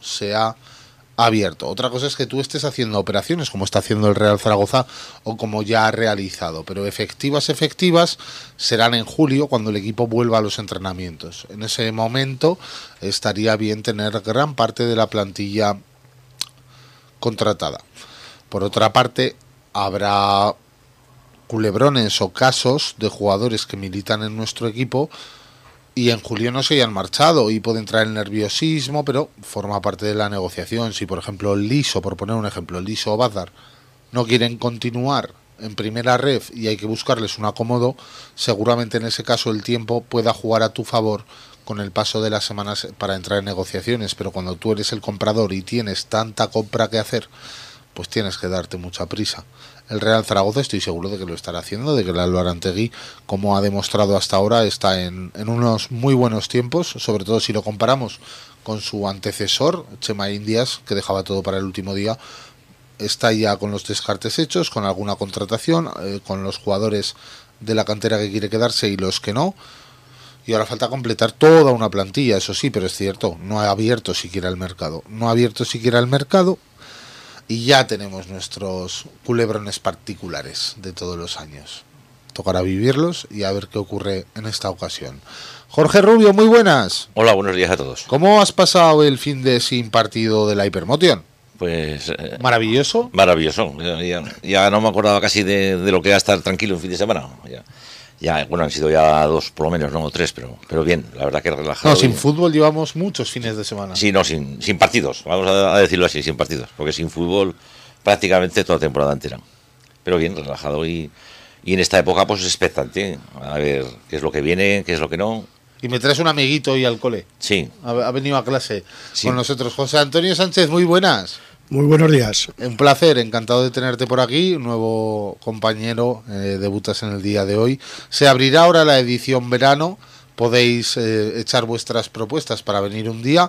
se ha abierto. Otra cosa es que tú estés haciendo operaciones como está haciendo el Real Zaragoza o como ya ha realizado, pero efectivas serán en julio cuando el equipo vuelva a los entrenamientos. En ese momento estaría bien tener gran parte de la plantilla contratada. Por otra parte, habrá culebrones o casos de jugadores que militan en nuestro equipo y en julio no se hayan marchado y puede entrar el nerviosismo, pero forma parte de la negociación. Si por ejemplo Liso, por poner un ejemplo, Liso o Bazar no quieren continuar en primera ref y hay que buscarles un acomodo, seguramente en ese caso el tiempo pueda jugar a tu favor con el paso de las semanas para entrar en negociaciones, pero cuando tú eres el comprador y tienes tanta compra que hacer, pues tienes que darte mucha prisa. El Real Zaragoza estoy seguro de que lo estará haciendo, de que el Álvaro Antegui, como ha demostrado hasta ahora, está en unos muy buenos tiempos, sobre todo si lo comparamos con su antecesor, Chema Indias, que dejaba todo para el último día. Está ya con los descartes hechos, con alguna contratación, con los jugadores de la cantera que quiere quedarse y los que no. Y ahora falta completar toda una plantilla, eso sí, pero es cierto, no ha abierto siquiera el mercado. No ha abierto siquiera el mercado. Y ya tenemos nuestros culebrones particulares de todos los años. Tocará vivirlos y a ver qué ocurre en esta ocasión. Jorge Rubio, muy buenas. Hola, buenos días a todos. ¿Cómo has pasado el fin de sin partido de la Hypermotion? Pues... ¿maravilloso? Maravilloso. Ya no me acordaba casi de lo que era estar tranquilo un fin de semana. Ya, bueno, han sido ya 2 por lo menos, no 3, pero bien, la verdad que relajado. No, sin fútbol llevamos muchos fines de semana. Sí, no, sin partidos, vamos a decirlo así, sin partidos, porque sin fútbol prácticamente toda temporada entera. Pero bien, relajado y en esta época pues expectante, a ver qué es lo que viene, qué es lo que no. Y me traes un amiguito hoy al cole. Sí. Ha venido a clase con nosotros. José Antonio Sánchez, muy buenas. Muy buenos días. Un placer, encantado de tenerte por aquí, un nuevo compañero, debutas en el día de hoy. Se abrirá ahora la edición verano, podéis echar vuestras propuestas para venir un día,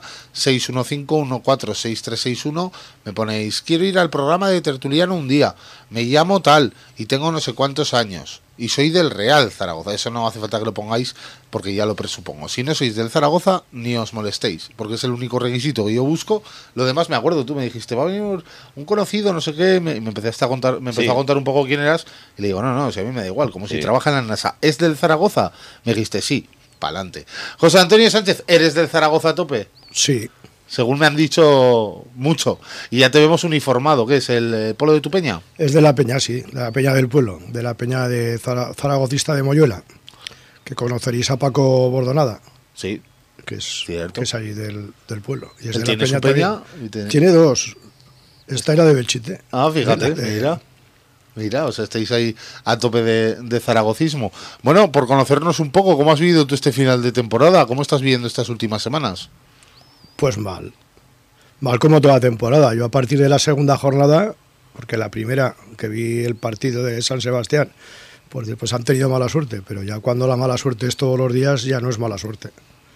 615-146361, me ponéis, quiero ir al programa de Tertuliano un día, me llamo tal y tengo no sé cuántos años. Y soy del Real Zaragoza, eso no hace falta que lo pongáis porque ya lo presupongo. Si no sois del Zaragoza, ni os molestéis, porque es el único requisito que yo busco. Lo demás me acuerdo, tú me dijiste, va a venir un conocido, no sé qué, me empezaste a contar, me empezó a contar un poco quién eras, y le digo, no, si a mí me da igual, como si trabaja en la NASA. ¿Es del Zaragoza? Me dijiste, sí, pa'lante. José Antonio Sánchez, ¿eres del Zaragoza a tope? Sí. Según me han dicho mucho. Y ya te vemos uniformado. ¿Qué es? ¿El polo de tu peña? Es de la peña, sí. De la peña del pueblo. De la peña de zaragocista de Moyuela. Que conoceréis a Paco Bordonada. Sí. Que es, cierto. Que es ahí del pueblo. Y es ¿Él de tiene la peña su peña? Tiene 2. Esta era de Belchite. Ah, fíjate. Mira, o sea, estáis ahí a tope de zaragocismo. Bueno, por conocernos un poco, ¿cómo has vivido tú este final de temporada? ¿Cómo estás viviendo estas últimas semanas? Pues mal como toda temporada. Yo a partir de la segunda jornada, porque la primera que vi el partido de San Sebastián, pues después han tenido mala suerte, pero ya cuando la mala suerte es todos los días, ya no es mala suerte.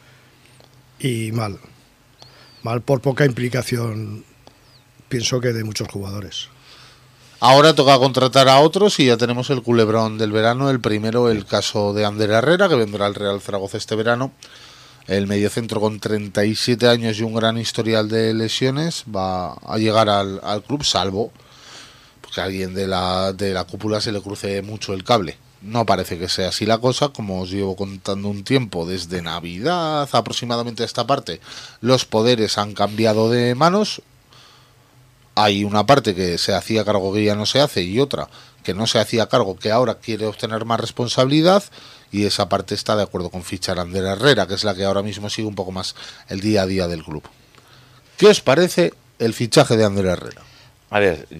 Y mal por poca implicación, pienso que de muchos jugadores. Ahora toca contratar a otros y ya tenemos el culebrón del verano. El primero, el caso de Ander Herrera, que vendrá al Real Zaragoza este verano. El mediocentro con 37 años y un gran historial de lesiones va a llegar al club, salvo que a alguien de la cúpula se le cruce mucho el cable. No parece que sea así la cosa, como os llevo contando un tiempo, desde Navidad aproximadamente a esta parte, los poderes han cambiado de manos. Hay una parte que se hacía cargo que ya no se hace y otra que no se hacía cargo que ahora quiere obtener más responsabilidad. Y esa parte está de acuerdo con fichar a Ander Herrera, que es la que ahora mismo sigue un poco más el día a día del club. ¿Qué os parece el fichaje de Ander Herrera? A ver,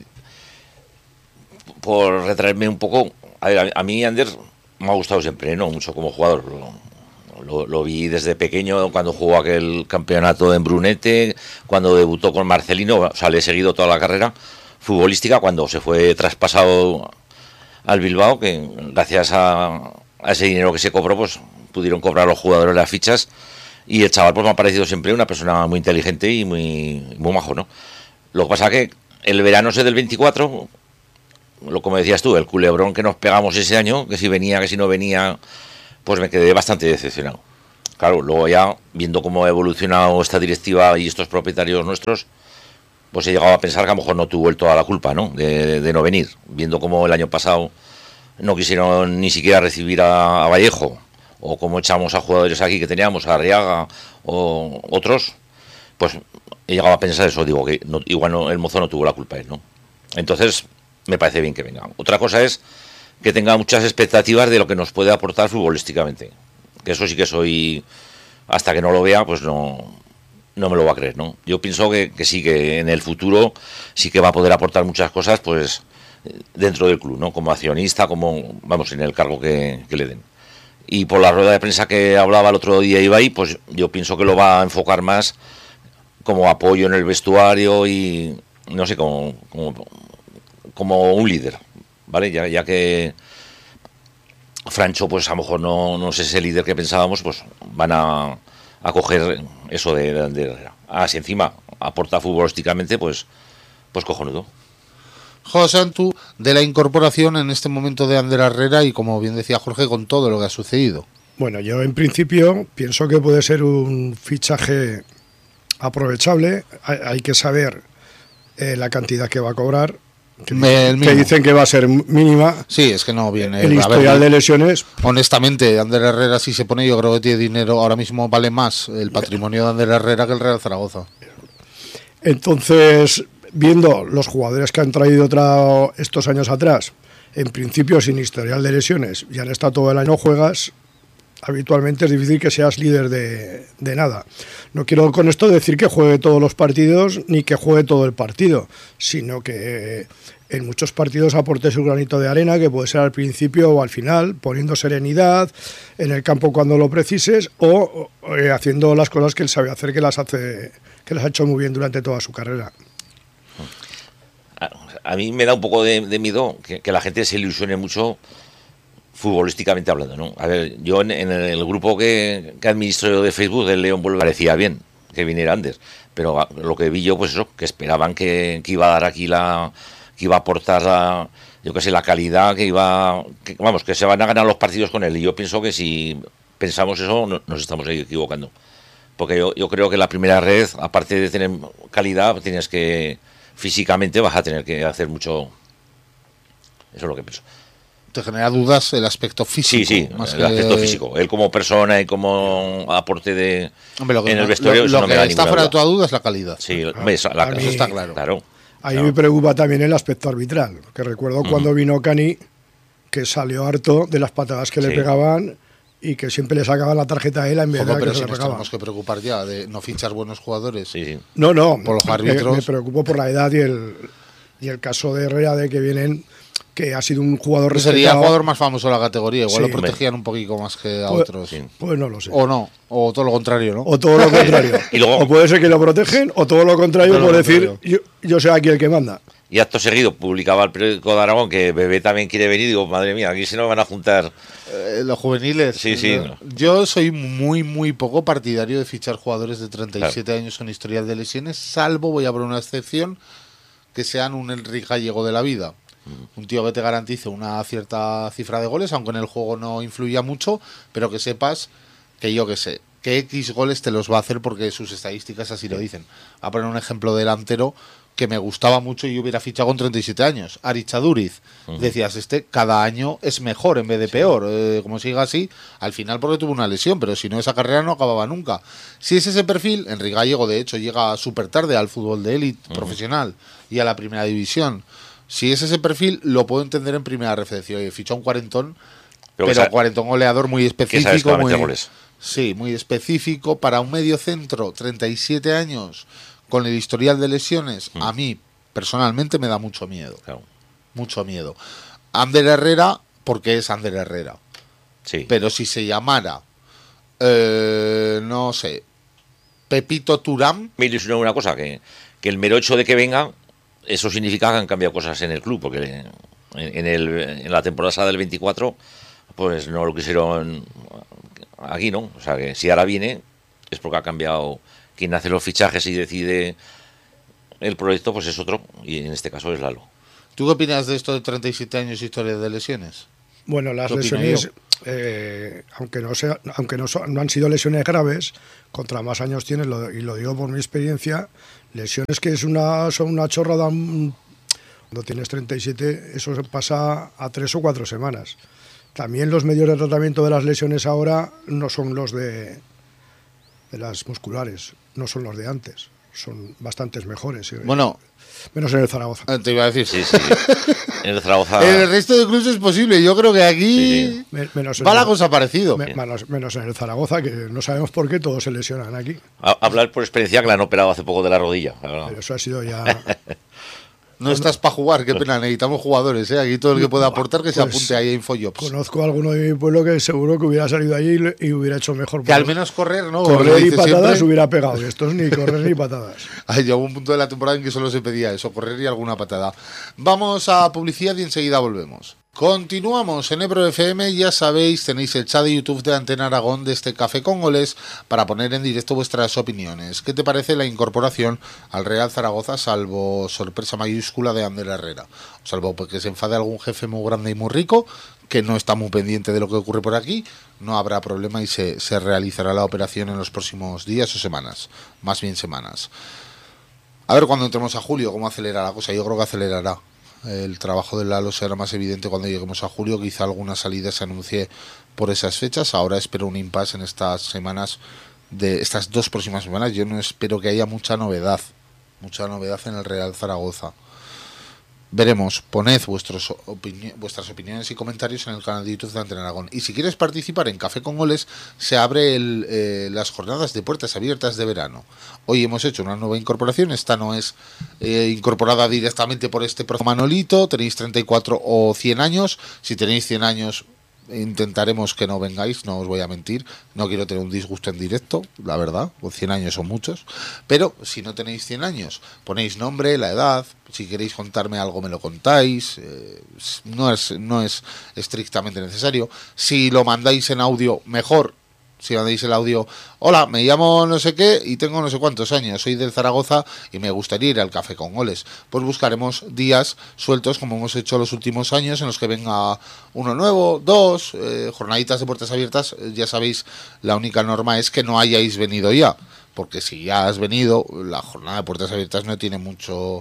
por retraerme un poco, a mí Ander me ha gustado siempre, no mucho como jugador. Lo vi desde pequeño cuando jugó aquel campeonato en Brunete, cuando debutó con Marcelino, o sea, le he seguido toda la carrera futbolística cuando se fue traspasado al Bilbao, que gracias a ese dinero que se cobró, pues pudieron cobrar los jugadores las fichas, y el chaval pues me ha parecido siempre una persona muy inteligente y muy majo, ¿no? Lo que pasa es que el verano ese del 24, como decías tú, el culebrón que nos pegamos ese año, que si venía, que si no venía, pues me quedé bastante decepcionado. Claro, luego ya, viendo cómo ha evolucionado esta directiva y estos propietarios nuestros, pues he llegado a pensar que a lo mejor no tuvo él toda la culpa, ¿no? De no venir. Viendo cómo el año pasado no quisieron ni siquiera recibir a Vallejo, o cómo echamos a jugadores aquí que teníamos, a Arriaga o otros, pues he llegado a pensar eso. Digo que no, igual no, el mozo no tuvo la culpa él, ¿no? Entonces, me parece bien que venga. Otra cosa es que tenga muchas expectativas de lo que nos puede aportar futbolísticamente. Que eso sí que soy, hasta que no lo vea, pues no me lo va a creer, ¿no? Yo pienso que sí, que en el futuro sí que va a poder aportar muchas cosas, pues dentro del club, ¿no? Como accionista, como, vamos, en el cargo que le den. Y por la rueda de prensa que hablaba el otro día Ibai, pues yo pienso que lo va a enfocar más como apoyo en el vestuario y, no sé, como un líder, ¿vale? Ya que Francho, pues a lo mejor no es ese líder que pensábamos, pues van a coger eso de Herrera. Si encima aporta futbolísticamente, pues cojonudo. José Antu, de la incorporación en este momento de Ander Herrera y, como bien decía Jorge, con todo lo que ha sucedido. Bueno, yo en principio pienso que puede ser un fichaje aprovechable. Hay que saber la cantidad que va a cobrar. Que dicen que va a ser mínima. Sí, es que no viene. El historial de lesiones. Honestamente, Ander Herrera, si se pone, yo creo que tiene dinero. Ahora mismo vale más el patrimonio de Ander Herrera que el Real Zaragoza. Entonces, viendo los jugadores que han traído estos años atrás, en principio sin historial de lesiones, y han estado todo el año, no juegas, habitualmente es difícil que seas líder de nada. No quiero con esto decir que juegue todos los partidos ni que juegue todo el partido, sino que en muchos partidos aporte su granito de arena, que puede ser al principio o al final, poniendo serenidad en el campo cuando lo precises, o haciendo las cosas que él sabe hacer, que las ha hecho muy bien durante toda su carrera. A mí me da un poco de miedo que la gente se ilusione mucho futbolísticamente hablando, ¿no? A ver, yo en el grupo que administro de Facebook del León Vuelve parecía bien que viniera antes, pero lo que vi yo, pues eso, que esperaban que iba a dar aquí que iba a aportar yo qué sé, la calidad que se van a ganar los partidos con él. Y yo pienso que si pensamos eso, nos estamos equivocando. Porque yo creo que la primera red, aparte de tener calidad, tienes que físicamente vas a tener que hacer mucho. Eso es lo que pienso. ¿Te genera dudas el aspecto físico? Sí, más el aspecto físico. Él como persona y como aporte Hombre, en el vestuario. Lo que está fuera de toda duda es la calidad. Sí, eso está claro. A mí me preocupa también el aspecto arbitral, que recuerdo cuando vino Cani, que salió harto de las patadas que le pegaban y que siempre le sacaban la tarjeta a él en vez de que se la pegaba. Tenemos que preocupar ya de no fichar buenos jugadores. Sí. No, por los árbitros. Me preocupo por la edad y el caso de Herrera, de que vienen, que ha sido un jugador respetado. Sería el jugador más famoso de la categoría, igual lo protegían un poquito más que a otros. Pues no lo sé. O no, o todo lo contrario, ¿no? O todo lo contrario. Y luego, o puede ser que lo protegen, o todo lo contrario, por decir, yo soy aquí el que manda. Y acto seguido publicaba el periódico de Aragón que Bebé también quiere venir. Digo, madre mía, aquí se nos van a juntar los juveniles. Sí. Yo soy muy poco partidario de fichar jugadores de 37 años con historial de lesiones, salvo, voy a poner una excepción, que sean un Enrique Gallego de la vida. Un tío que te garantice una cierta cifra de goles, aunque en el juego no influya mucho, pero que sepas que que X goles te los va a hacer porque sus estadísticas así lo dicen. A poner un ejemplo delantero que me gustaba mucho y yo hubiera fichado con 37 años. Arichaduriz. Decías, cada año es mejor en vez de peor. Como siga así, al final porque tuvo una lesión, pero si no, esa carrera no acababa nunca. Si es ese perfil, Enrique Gallego, de hecho, llega súper tarde al fútbol de élite profesional y a la primera división. Si es ese perfil, lo puedo entender en primera referencia. He fichado un cuarentón, pero cuarentón goleador muy específico. Muy específico para un medio centro, 37 años, con el historial de lesiones. A mí, personalmente, me da mucho miedo. Claro. Mucho miedo. Ander Herrera, porque es Ander Herrera. Sí. Pero si se llamara, no sé, Pepito Turán. Me ilusionó una cosa, que el mero hecho de que venga, eso significa que han cambiado cosas en el club, porque en la temporada del 24, pues no lo quisieron aquí, ¿no? O sea, que si ahora viene, es porque ha cambiado. Quien hace los fichajes y decide el proyecto, pues es otro, y en este caso es Lalo. ¿Tú qué opinas de esto de 37 años y historia de lesiones? Bueno, las ¿Qué opino lesiones, yo? no han sido lesiones graves, contra más años tienes, y lo digo por mi experiencia, lesiones que son una chorrada, cuando tienes 37, eso se pasa a 3 o 4 semanas. También los medios de tratamiento de las lesiones ahora no son los de las musculares, no son los de antes, son bastantes mejores. Bueno, menos en el Zaragoza. te iba a decir. Sí, sí. En el Zaragoza. En el resto de clubes es posible. Yo creo que aquí Menos va la cosa parecido. menos en el Zaragoza, que no sabemos por qué todos se lesionan aquí. Hablar por experiencia, que la han operado hace poco de la rodilla. Pero eso ha sido ya... No estás para jugar, qué pena, necesitamos jugadores, ¿eh? Aquí todo el que pueda aportar que se apunte ahí a Infojobs. Conozco a alguno de mi pueblo que seguro que hubiera salido allí y hubiera hecho mejor. Que al menos correr, ¿no? Correr y patadas siempre. hubiera pegado. Estos ni correr ni patadas. Ay, llegó un punto de la temporada en que solo se pedía eso, correr y alguna patada. Vamos a publicidad y enseguida volvemos. Continuamos en Ebro FM, ya sabéis, tenéis el chat de YouTube de Antena Aragón de este Café con Goles para poner en directo vuestras opiniones. ¿Qué te parece la incorporación al Real Zaragoza, salvo sorpresa mayúscula de Ander Herrera? Salvo porque se enfade algún jefe muy grande y muy rico, que no está muy pendiente de lo que ocurre por aquí, no habrá problema y se realizará la operación en los próximos días o semanas, más bien semanas. A ver cuando entremos a julio cómo acelera la cosa, yo creo que acelerará. El trabajo del Lalo será más evidente cuando lleguemos a julio. Quizá alguna salida se anuncie por esas fechas. Ahora espero un impasse en estas semanas, de estas 2 próximas semanas. Yo no espero que haya mucha novedad en el Real Zaragoza. Veremos, poned vuestras opiniones y comentarios en el canal de YouTube de Antena Aragón. Y si quieres participar en Café con Goles, se abre las jornadas de puertas abiertas de verano. Hoy hemos hecho una nueva incorporación, esta no es incorporada directamente por este profe Manolito, tenéis 34 o 100 años, si tenéis 100 años intentaremos que no vengáis, no os voy a mentir, no quiero tener un disgusto en directo, la verdad, con 100 años son muchos, pero si no tenéis 100 años, ponéis nombre, la edad, si queréis contarme algo me lo contáis, no es estrictamente necesario, si lo mandáis en audio, mejor. Si mandáis el audio, hola, me llamo no sé qué y tengo no sé cuántos años, soy del Zaragoza y me gustaría ir al Café con Goles. Pues buscaremos días sueltos como hemos hecho los últimos años en los que venga uno nuevo, 2, jornaditas de puertas abiertas. Ya sabéis, la única norma es que no hayáis venido ya, porque si ya has venido, la jornada de puertas abiertas no tiene mucho,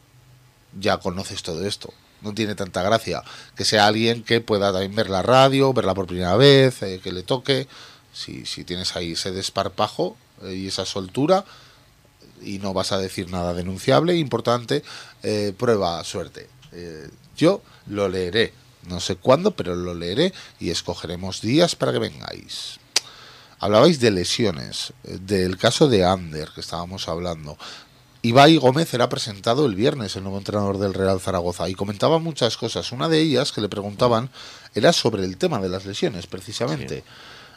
ya conoces todo esto. No tiene tanta gracia que sea alguien que pueda también ver la radio, verla por primera vez, que le toque. Si tienes ahí ese desparpajo y esa soltura y no vas a decir nada denunciable, importante, prueba suerte. Yo lo leeré, no sé cuándo, pero lo leeré y escogeremos días para que vengáis. Hablabais de lesiones, del caso de Ander que estábamos hablando. Ibai Gómez era presentado el viernes, el nuevo entrenador del Real Zaragoza, y comentaba muchas cosas. Una de ellas que le preguntaban era sobre el tema de las lesiones, precisamente. Sí.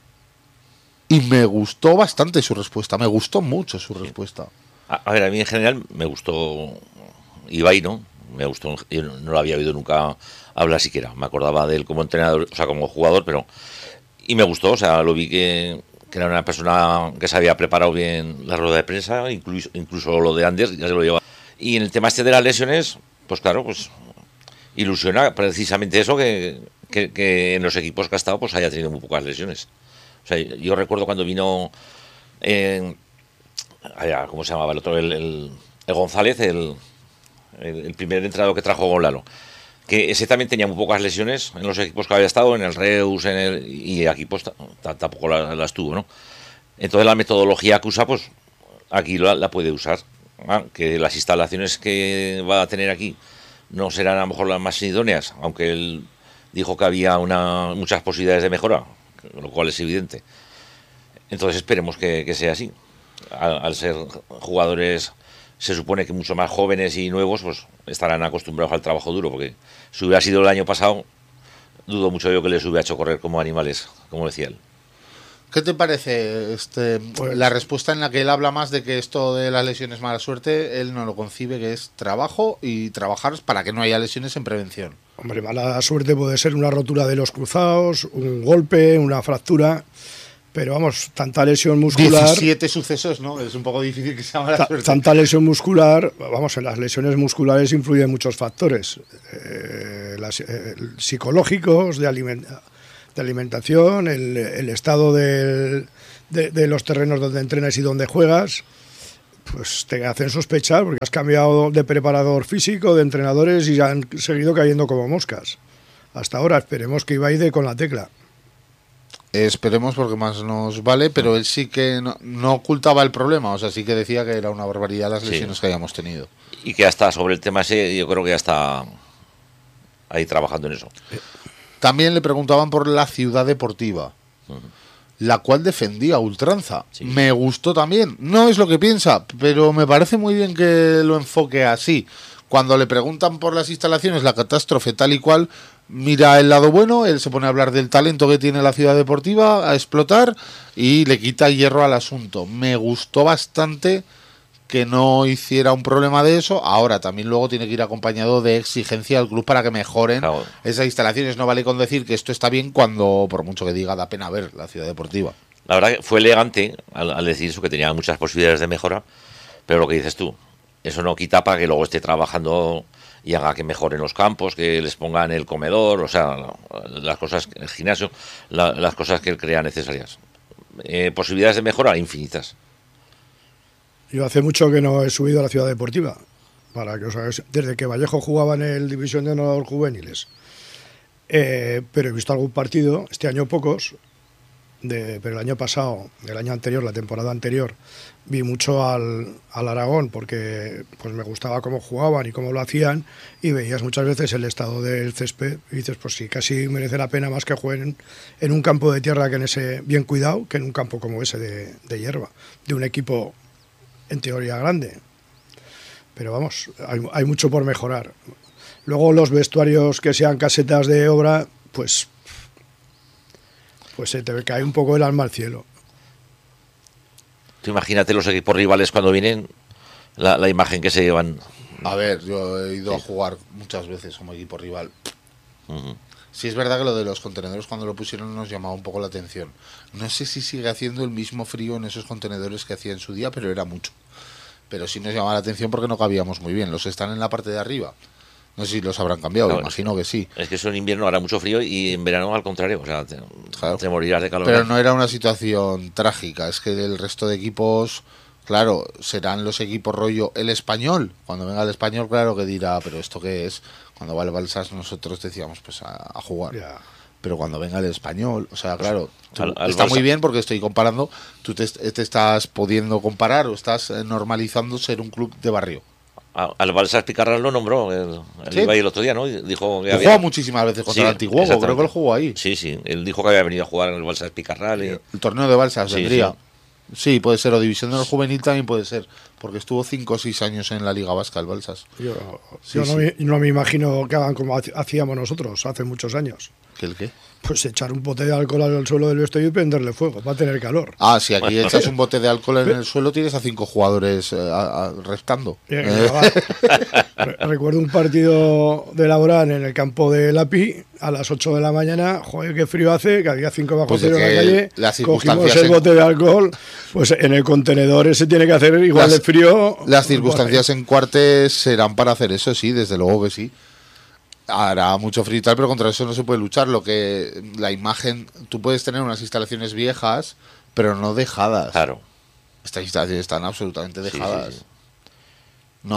Y me gustó bastante su respuesta, me gustó mucho su respuesta. A ver, a mí en general me gustó Ibai, ¿no? Me gustó, yo no lo había oído nunca hablar siquiera. Me acordaba de él como entrenador, o sea, como jugador, pero... Y me gustó, o sea, lo vi que era una persona que se había preparado bien la rueda de prensa, incluso lo de Anders, ya se lo lleva. Y en el tema este de las lesiones, pues claro, pues ilusiona precisamente eso, que en los equipos que ha estado pues haya tenido muy pocas lesiones. O sea, yo recuerdo cuando vino, ¿cómo se llamaba el otro? El González, el primer entrenador que trajo Gonlalo, que ese también tenía muy pocas lesiones en los equipos que había estado, en el Reus, y aquí pues tampoco las tuvo, ¿no? Entonces la metodología que usa, pues aquí la puede usar. Que las instalaciones que va a tener aquí no serán a lo mejor las más idóneas, aunque él dijo que había muchas posibilidades de mejora, lo cual es evidente. Entonces esperemos que sea así. Al ser jugadores, se supone que mucho más jóvenes y nuevos, pues estarán acostumbrados al trabajo duro, porque si hubiera sido el año pasado, dudo mucho yo que les hubiera hecho correr como animales, como decía él. ¿Qué te parece la respuesta en la que él habla más de que esto de las lesiones mala suerte, él no lo concibe, que es trabajo y trabajar para que no haya lesiones en prevención? Hombre, mala suerte puede ser una rotura de los cruzados, un golpe, una fractura, Pero vamos, tanta lesión muscular... 17 sucesos, ¿no? Es un poco difícil que sea mala suerte. Tanta lesión muscular, vamos, en las lesiones musculares influyen muchos factores. Psicológicos, de alimentación, el estado de los terrenos donde entrenas y donde juegas, pues te hacen sospechar porque has cambiado de preparador físico, de entrenadores y han seguido cayendo como moscas. Hasta ahora esperemos que iba a ir con la tecla. Esperemos porque más nos vale, pero él sí que no ocultaba el problema, o sea, sí que decía que era una barbaridad las lesiones que habíamos tenido. Y que ya está sobre el tema ese, yo creo que ya está ahí trabajando en eso. También le preguntaban por la Ciudad Deportiva, la cual defendía a ultranza. Sí. Me gustó también, no es lo que piensa, pero me parece muy bien que lo enfoque así. Cuando le preguntan por las instalaciones, la catástrofe tal y cual, mira el lado bueno, él se pone a hablar del talento que tiene la Ciudad Deportiva, a explotar, y le quita hierro al asunto. Me gustó bastante que no hiciera un problema de eso. Ahora también luego tiene que ir acompañado de exigencia al club para que mejoren esas instalaciones. No vale con decir que esto está bien cuando, por mucho que diga, da pena ver la Ciudad Deportiva. La verdad que fue elegante al decir eso, que tenía muchas posibilidades de mejora, pero lo que dices tú, eso no quita para que luego esté trabajando y haga que mejoren los campos, que les pongan el comedor, o sea, las cosas, el gimnasio, las cosas que él crea necesarias. Posibilidades de mejora infinitas. Yo hace mucho que no he subido a la Ciudad Deportiva, para que os hagáis, desde que Vallejo jugaba en el División de Honor Juveniles. Pero he visto algún partido, este año pocos, pero el año pasado, el año anterior, la temporada anterior, vi mucho al Aragón porque pues me gustaba cómo jugaban y cómo lo hacían, y veías muchas veces el estado del césped y dices, pues sí, casi merece la pena más que jueguen en un campo de tierra que en ese bien cuidado, que en un campo como ese de hierba, de un equipo en teoría grande. Pero vamos, hay mucho por mejorar. Luego los vestuarios que sean casetas de obra, pues se te cae un poco el alma al cielo. Tú imagínate los equipos rivales cuando vienen, la imagen que se llevan. A ver, yo he ido a jugar muchas veces como equipo rival. Sí, es verdad que lo de los contenedores cuando lo pusieron nos llamaba un poco la atención. No sé si sigue haciendo el mismo frío en esos contenedores que hacía en su día, pero era mucho. Pero sí nos llamaba la atención porque no cabíamos muy bien. Los están en la parte de arriba. No sé si los habrán cambiado, claro, imagino que sí. Es que eso en invierno hará mucho frío y en verano al contrario, o sea, te morirás de calor. Pero no era una situación trágica, es que el resto de equipos, claro, serán los equipos rollo el Español. Cuando venga el Español, claro que dirá, pero ¿esto qué es? Cuando va el Balsas nosotros decíamos pues a jugar. Yeah. Pero cuando venga el Español, o sea, claro, está muy bien porque estoy comparando, tú te estás pudiendo comparar o estás normalizando ser un club de barrio. Al Balsas Picarral lo nombró, ¿sí? Iba ahí el otro día, ¿no? Dijo que había jugado muchísimas veces contra el Antiguo, creo que él jugó ahí. Sí, él dijo que había venido a jugar en el Balsas Picarral. El torneo de Balsas vendría. Sí, puede ser, o División de Honor Juvenil también puede ser, porque estuvo 5 o 6 años en la Liga Vasca, el Balsas. Yo no me imagino que hagan como hacíamos nosotros hace muchos años. ¿El qué? Pues echar un bote de alcohol al suelo del vestuario y prenderle fuego, para tener calor. Ah, si aquí echas un bote de alcohol en el suelo, tienes a 5 jugadores restando. Recuerdo un partido de Laborán en el campo de Lapi a las 8 de la mañana. Joder, qué frío hace, que había 5 bajo cero en la calle. Cogimos el bote de alcohol, pues en el contenedor ese tiene que hacer igual de frío. Las circunstancias en Cuartes serán para hacer eso, sí, desde luego que sí. Hará mucho frío y tal, pero contra eso no se puede luchar. Lo que la imagen, tú puedes tener unas instalaciones viejas, pero no dejadas. Claro. Estas instalaciones están absolutamente dejadas. Sí. No.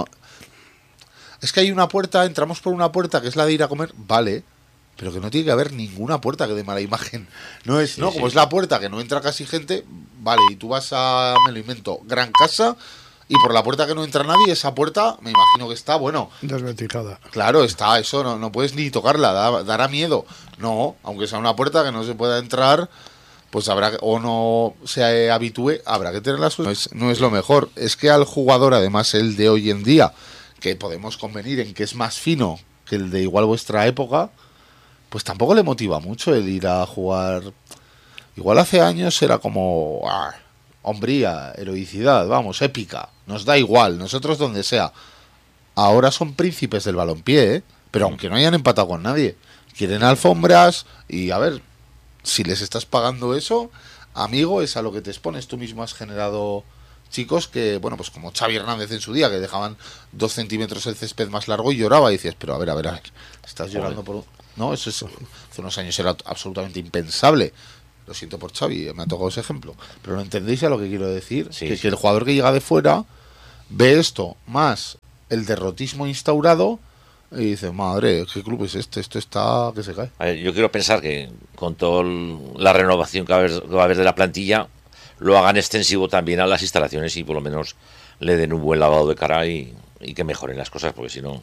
Es que hay una puerta, entramos por una puerta que es la de ir a comer, vale, pero que no tiene que haber ninguna puerta que dé mala imagen. No es, como es la puerta que no entra casi gente, vale, y tú vas a, me lo invento, Gran Casa. Y por la puerta que no entra nadie, esa puerta, me imagino que está, bueno... desvencijada. Claro, está, eso, no puedes ni tocarla, dará miedo. No, aunque sea una puerta que no se pueda entrar, pues habrá que, o no se habitúe, habrá que tenerla suya. No es lo mejor. Es que al jugador, además el de hoy en día, que podemos convenir en que es más fino que el de igual vuestra época, pues tampoco le motiva mucho el ir a jugar... Igual hace años era como... hombría, heroicidad, vamos, épica. Nos da igual, nosotros donde sea. Ahora son príncipes del balompié, pero aunque no hayan empatado con nadie. Quieren alfombras y, a ver, si les estás pagando eso, amigo, es a lo que te expones. Tú mismo has generado chicos que, bueno, pues como Xavi Hernández en su día, que dejaban 2 centímetros el césped más largo y lloraba, y decías, pero a ver, estás llorando por... No, eso es, hace unos años era absolutamente impensable. Lo siento por Xavi, me ha tocado ese ejemplo. Pero ¿lo entendéis a lo que quiero decir? Sí, que sí. el jugador que llega de fuera ve esto, más el derrotismo instaurado, y dice, madre, ¿qué club es este? Esto está que se cae. A ver, yo quiero pensar que con toda la renovación que va a haber de la plantilla, lo hagan extensivo también a las instalaciones y por lo menos le den un buen lavado de cara y que mejoren las cosas, porque si no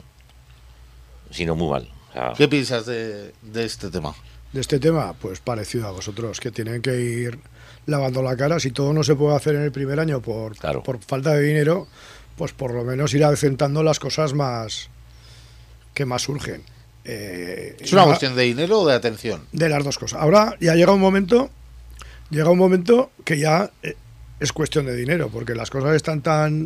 muy mal. O sea, ¿Qué piensas de este tema? De este tema, pues parecido a vosotros, que tienen que ir lavando la cara. Si todo no se puede hacer en el primer año por falta de dinero, pues por lo menos ir acentando las cosas más que más surgen. ¿Es una cuestión de dinero o de atención? De las dos cosas. Ahora ya llega un momento que ya es cuestión de dinero, porque las cosas están tan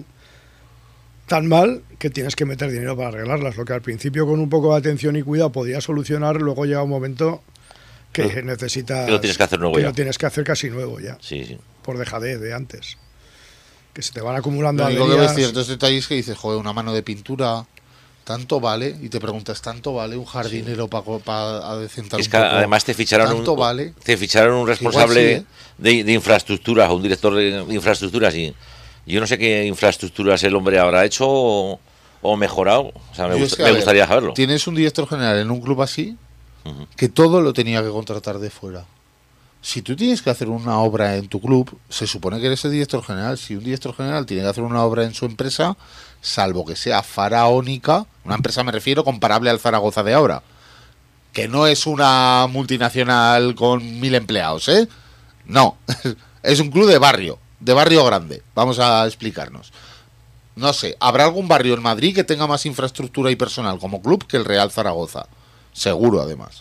mal que tienes que meter dinero para arreglarlas. Lo que al principio con un poco de atención y cuidado podía solucionar, luego llega un momento que necesitas... Que lo tienes que hacer nuevo que ya. lo tienes que hacer casi nuevo ya. Sí, sí. Por dejadez de antes. Que se te van acumulando Lo único que averías. ves ciertos detalles que dices, joder, una mano de pintura, ¿tanto vale? Y te preguntas, ¿tanto vale un jardinero para adecentar Es un que poco? además te ficharon ¿Vale? te ficharon un responsable Igual sí, de infraestructuras, un director de infraestructuras, y yo no sé qué infraestructuras el hombre habrá hecho o mejorado. O sea, me gustaría saberlo. Tienes un director general en un club así que todo lo tenía que contratar de fuera. Si tú tienes que hacer una obra en tu club, se supone que eres el director general. Si un director general tiene que hacer una obra en su empresa, salvo que sea faraónica, una empresa me refiero comparable al Zaragoza de ahora, que no es una multinacional con 1000 empleados, ¿eh? No, es un club de barrio grande. Vamos a explicarnos. No sé, ¿habrá algún barrio en Madrid que tenga más infraestructura y personal como club que el Real Zaragoza? Seguro, además.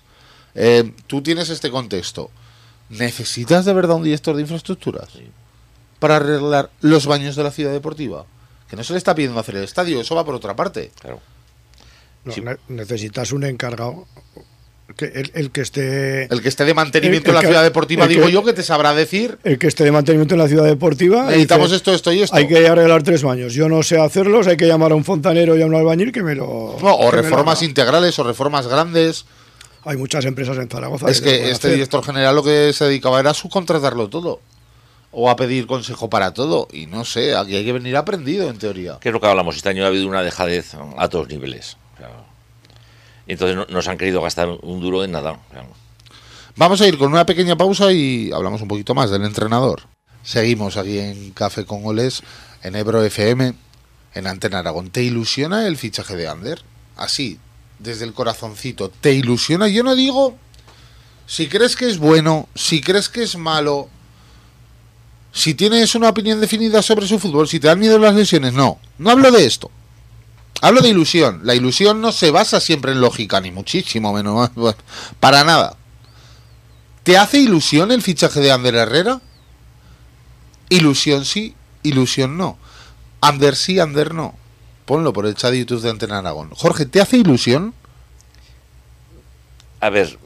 Tú tienes este contexto. ¿Necesitas de verdad un director de infraestructuras para arreglar los baños de la ciudad deportiva? Que no se le está pidiendo hacer el estadio, eso va por otra parte. Claro. No, Sí. Necesitas un encargado, que el que esté... El que esté de mantenimiento El en la que- ciudad deportiva, el que- digo yo, que te sabrá decir, El que esté de mantenimiento en la ciudad deportiva. necesitamos dice, esto y esto. hay que arreglar 3 baños. Yo no sé hacerlos, hay que llamar a un fontanero y a un albañil que me lo... No, o que me lo reformas haga. integrales o reformas grandes. Hay muchas empresas en Zaragoza. Es lo que pueden este hacer. director general lo que se dedicaba era a subcontratarlo todo. O a pedir consejo para todo. Y no sé, aquí hay que venir aprendido, en teoría. ¿Qué es lo que hablamos? Este año ha habido una dejadez a todos niveles. O sea, y entonces no se han querido gastar un duro en nada. O sea, Vamos a ir con una pequeña pausa y hablamos un poquito más del entrenador. Seguimos aquí en Café con Goles, en Ebro FM, en Antena Aragón. ¿Te ilusiona el fichaje de Ander? Así, desde el corazoncito. ¿Te ilusiona? Yo no digo si crees que es bueno, si crees que es malo, si tienes una opinión definida sobre su fútbol, si te dan miedo las lesiones. No hablo de esto. Hablo de ilusión. La ilusión no se basa siempre en lógica, ni muchísimo menos. Para nada. ¿Te hace ilusión el fichaje de Ander Herrera? Ilusión sí, ilusión no. Ander sí, Ander no. Ponlo por el chat de YouTube de Antena Aragón. Jorge, ¿te hace ilusión? a ver,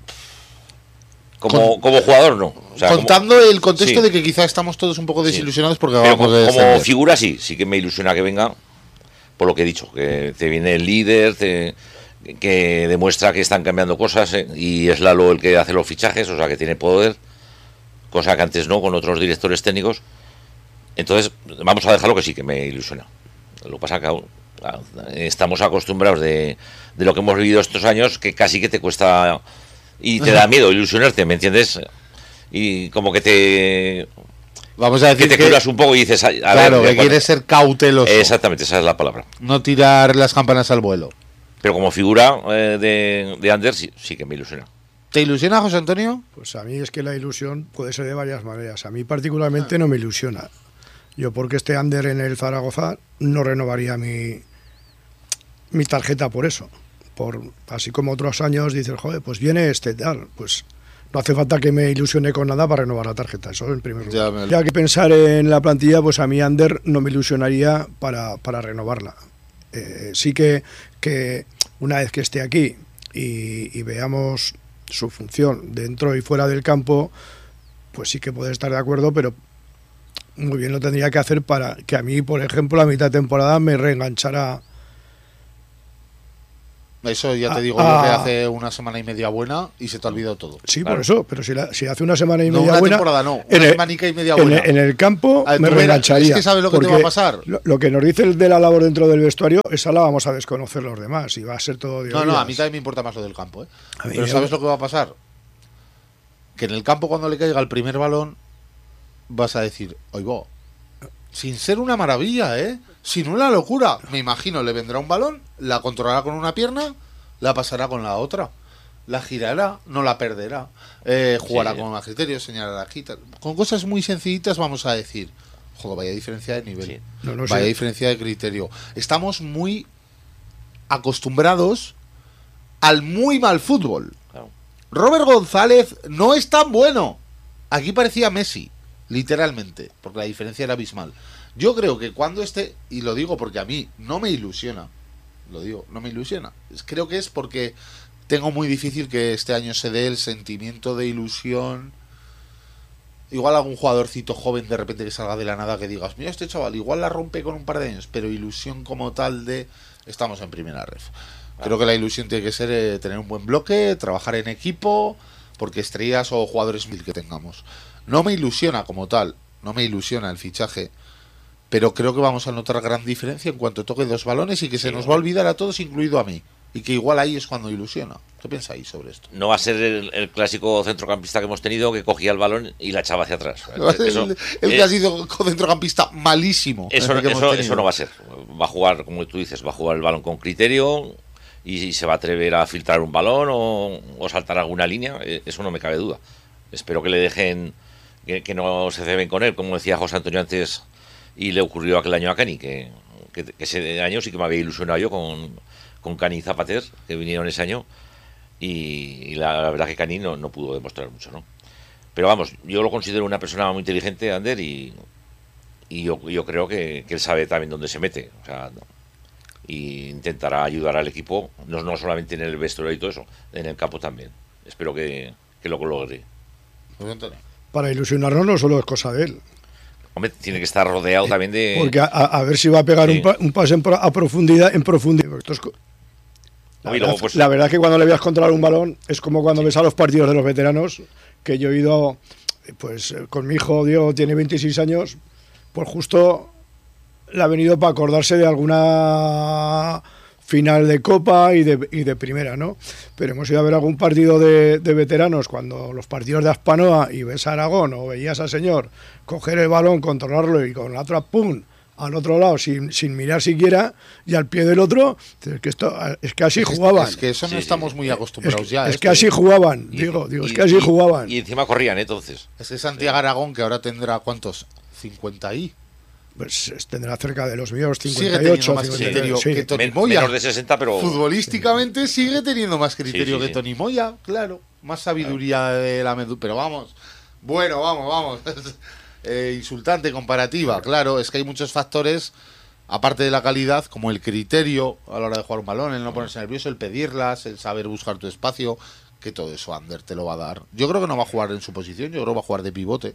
como jugador no. O sea, contando el contexto sí. de que quizá estamos todos un poco desilusionados porque Pero acabamos de como descender. figura sí que me ilusiona que venga, por lo que he dicho, que te viene el líder, que demuestra que están cambiando cosas, y es Lalo el que hace los fichajes, o sea que tiene poder, cosa que antes no con otros directores técnicos. Entonces vamos a dejarlo que sí que me ilusiona. Lo que pasa es que claro, estamos acostumbrados de lo que hemos vivido estos años, que casi que te cuesta y te da miedo ilusionarte, ¿me entiendes? Y como que te Vamos a decir que te curas un poco y dices, a claro, ver, que quieres ser cauteloso. Exactamente, esa es la palabra. No tirar las campanas al vuelo. Pero como figura de Ander sí que me ilusiona. ¿Te ilusiona, José Antonio? Pues a mí es que la ilusión puede ser de varias maneras. A mí particularmente no me ilusiona. Yo porque esté Ander en el Zaragoza no renovaría mi tarjeta por eso. Así como otros años dices, joder, pues viene este tal, pues no hace falta que me ilusione con nada para renovar la tarjeta, eso en primer lugar. Ya que pensar en la plantilla, pues a mí Ander no me ilusionaría para renovarla. Sí que una vez que esté aquí y veamos su función dentro y fuera del campo, pues sí que puede estar de acuerdo, pero muy bien lo tendría que hacer para que a mí, por ejemplo, a mitad de temporada me reenganchara. Eso ya te digo yo que hace una semana y media buena y se te ha olvidado todo. Sí, claro. Por eso, pero si hace una semana y no, media una buena. Temporada no, una semanica y media buena. En el campo me reengancharía. Es que sabes lo que te va a pasar. Lo que nos dice el de la labor dentro del vestuario, esa la vamos a desconocer los demás y va a ser todo de No, oídas. a mí también me importa más lo del campo. Pero ¿sabes lo que va a pasar? Que en el campo, cuando le caiga el primer balón, vas a decir, oigo, sin ser una maravilla, sin una locura. Me imagino, le vendrá un balón, la controlará con una pierna, la pasará con la otra, la girará, no la perderá, jugará con más criterio, señalará aquí, con cosas muy sencillitas vamos a decir, joder, vaya diferencia de nivel, vaya diferencia de criterio. Estamos muy acostumbrados al muy mal fútbol. Claro. Robert González no es tan bueno. Aquí parecía Messi, literalmente, porque la diferencia era abismal. Yo creo que cuando y lo digo porque a mí no me ilusiona, lo digo, no me ilusiona. Creo que es porque tengo muy difícil que este año se dé el sentimiento de ilusión. Igual algún jugadorcito joven de repente que salga de la nada que digas, mira, este chaval igual la rompe con un par de años, pero ilusión como tal de estamos en primera ref. Creo que la ilusión tiene que ser tener un buen bloque, trabajar en equipo, porque estrellas o jugadores mil que tengamos. No me ilusiona como tal, no me ilusiona el fichaje, pero creo que vamos a notar gran diferencia en cuanto toque dos balones y que se nos va a olvidar a todos, incluido a mí. Y que igual ahí es cuando ilusiona. ¿Qué pensáis sobre esto? No va a ser el clásico centrocampista que hemos tenido que cogía el balón y la echaba hacia atrás. El que ha sido centrocampista malísimo. Eso no va a ser. Va a jugar, como tú dices, va a jugar el balón con criterio y se va a atrever a filtrar un balón o saltar alguna línea. Eso no me cabe duda. Espero que le dejen, que no se ceben con él, como decía José Antonio antes. Y le ocurrió aquel año a Cani, que ese año sí que me había ilusionado yo con Cani y Zapater, que vinieron ese año, y la verdad que Cani no pudo demostrar mucho, ¿no? Pero vamos, yo lo considero una persona muy inteligente, Ander, y yo creo que él sabe también dónde se mete, o sea, y intentará ayudar al equipo, no solamente en el vestuario y todo eso, en el campo también. Espero que lo logre. Para ilusionarnos no solo es cosa de él. Hombre, tiene que estar rodeado también de... Porque a ver si va a pegar un pase a profundidad. Esto es, la verdad es que cuando le veas controlar un balón es como cuando ves a los partidos de los veteranos, que yo he ido, pues con mi hijo Diego, tiene 26 años, pues justo le ha venido para acordarse de alguna final de Copa y de primera, ¿no? Pero hemos ido a ver algún partido de veteranos, cuando los partidos de Aspanoa y ves a Aragón o veías al señor coger el balón, controlarlo y con la otra ¡pum!, al otro lado sin mirar siquiera y al pie del otro, es que así jugaban. Es que eso no estamos muy acostumbrados ya. Es que así jugaban, es que así jugaban. Y encima corrían, entonces. Es que Santiago Aragón, que ahora tendrá, ¿cuántos? 50 y... Pues tendrá cerca de los míos, 58, sigue más criterio que Toni Moya. Menos de 60, pero... Futbolísticamente sigue teniendo más criterio que Toni Moya, claro. Más sabiduría de la medusa. Pero vamos, bueno, vamos. Insultante comparativa, claro. Es que hay muchos factores, aparte de la calidad, como el criterio a la hora de jugar un balón, el no ponerse nervioso, el pedirlas, el saber buscar tu espacio, que todo eso Ander te lo va a dar. Yo creo que no va a jugar en su posición, yo creo que va a jugar de pivote.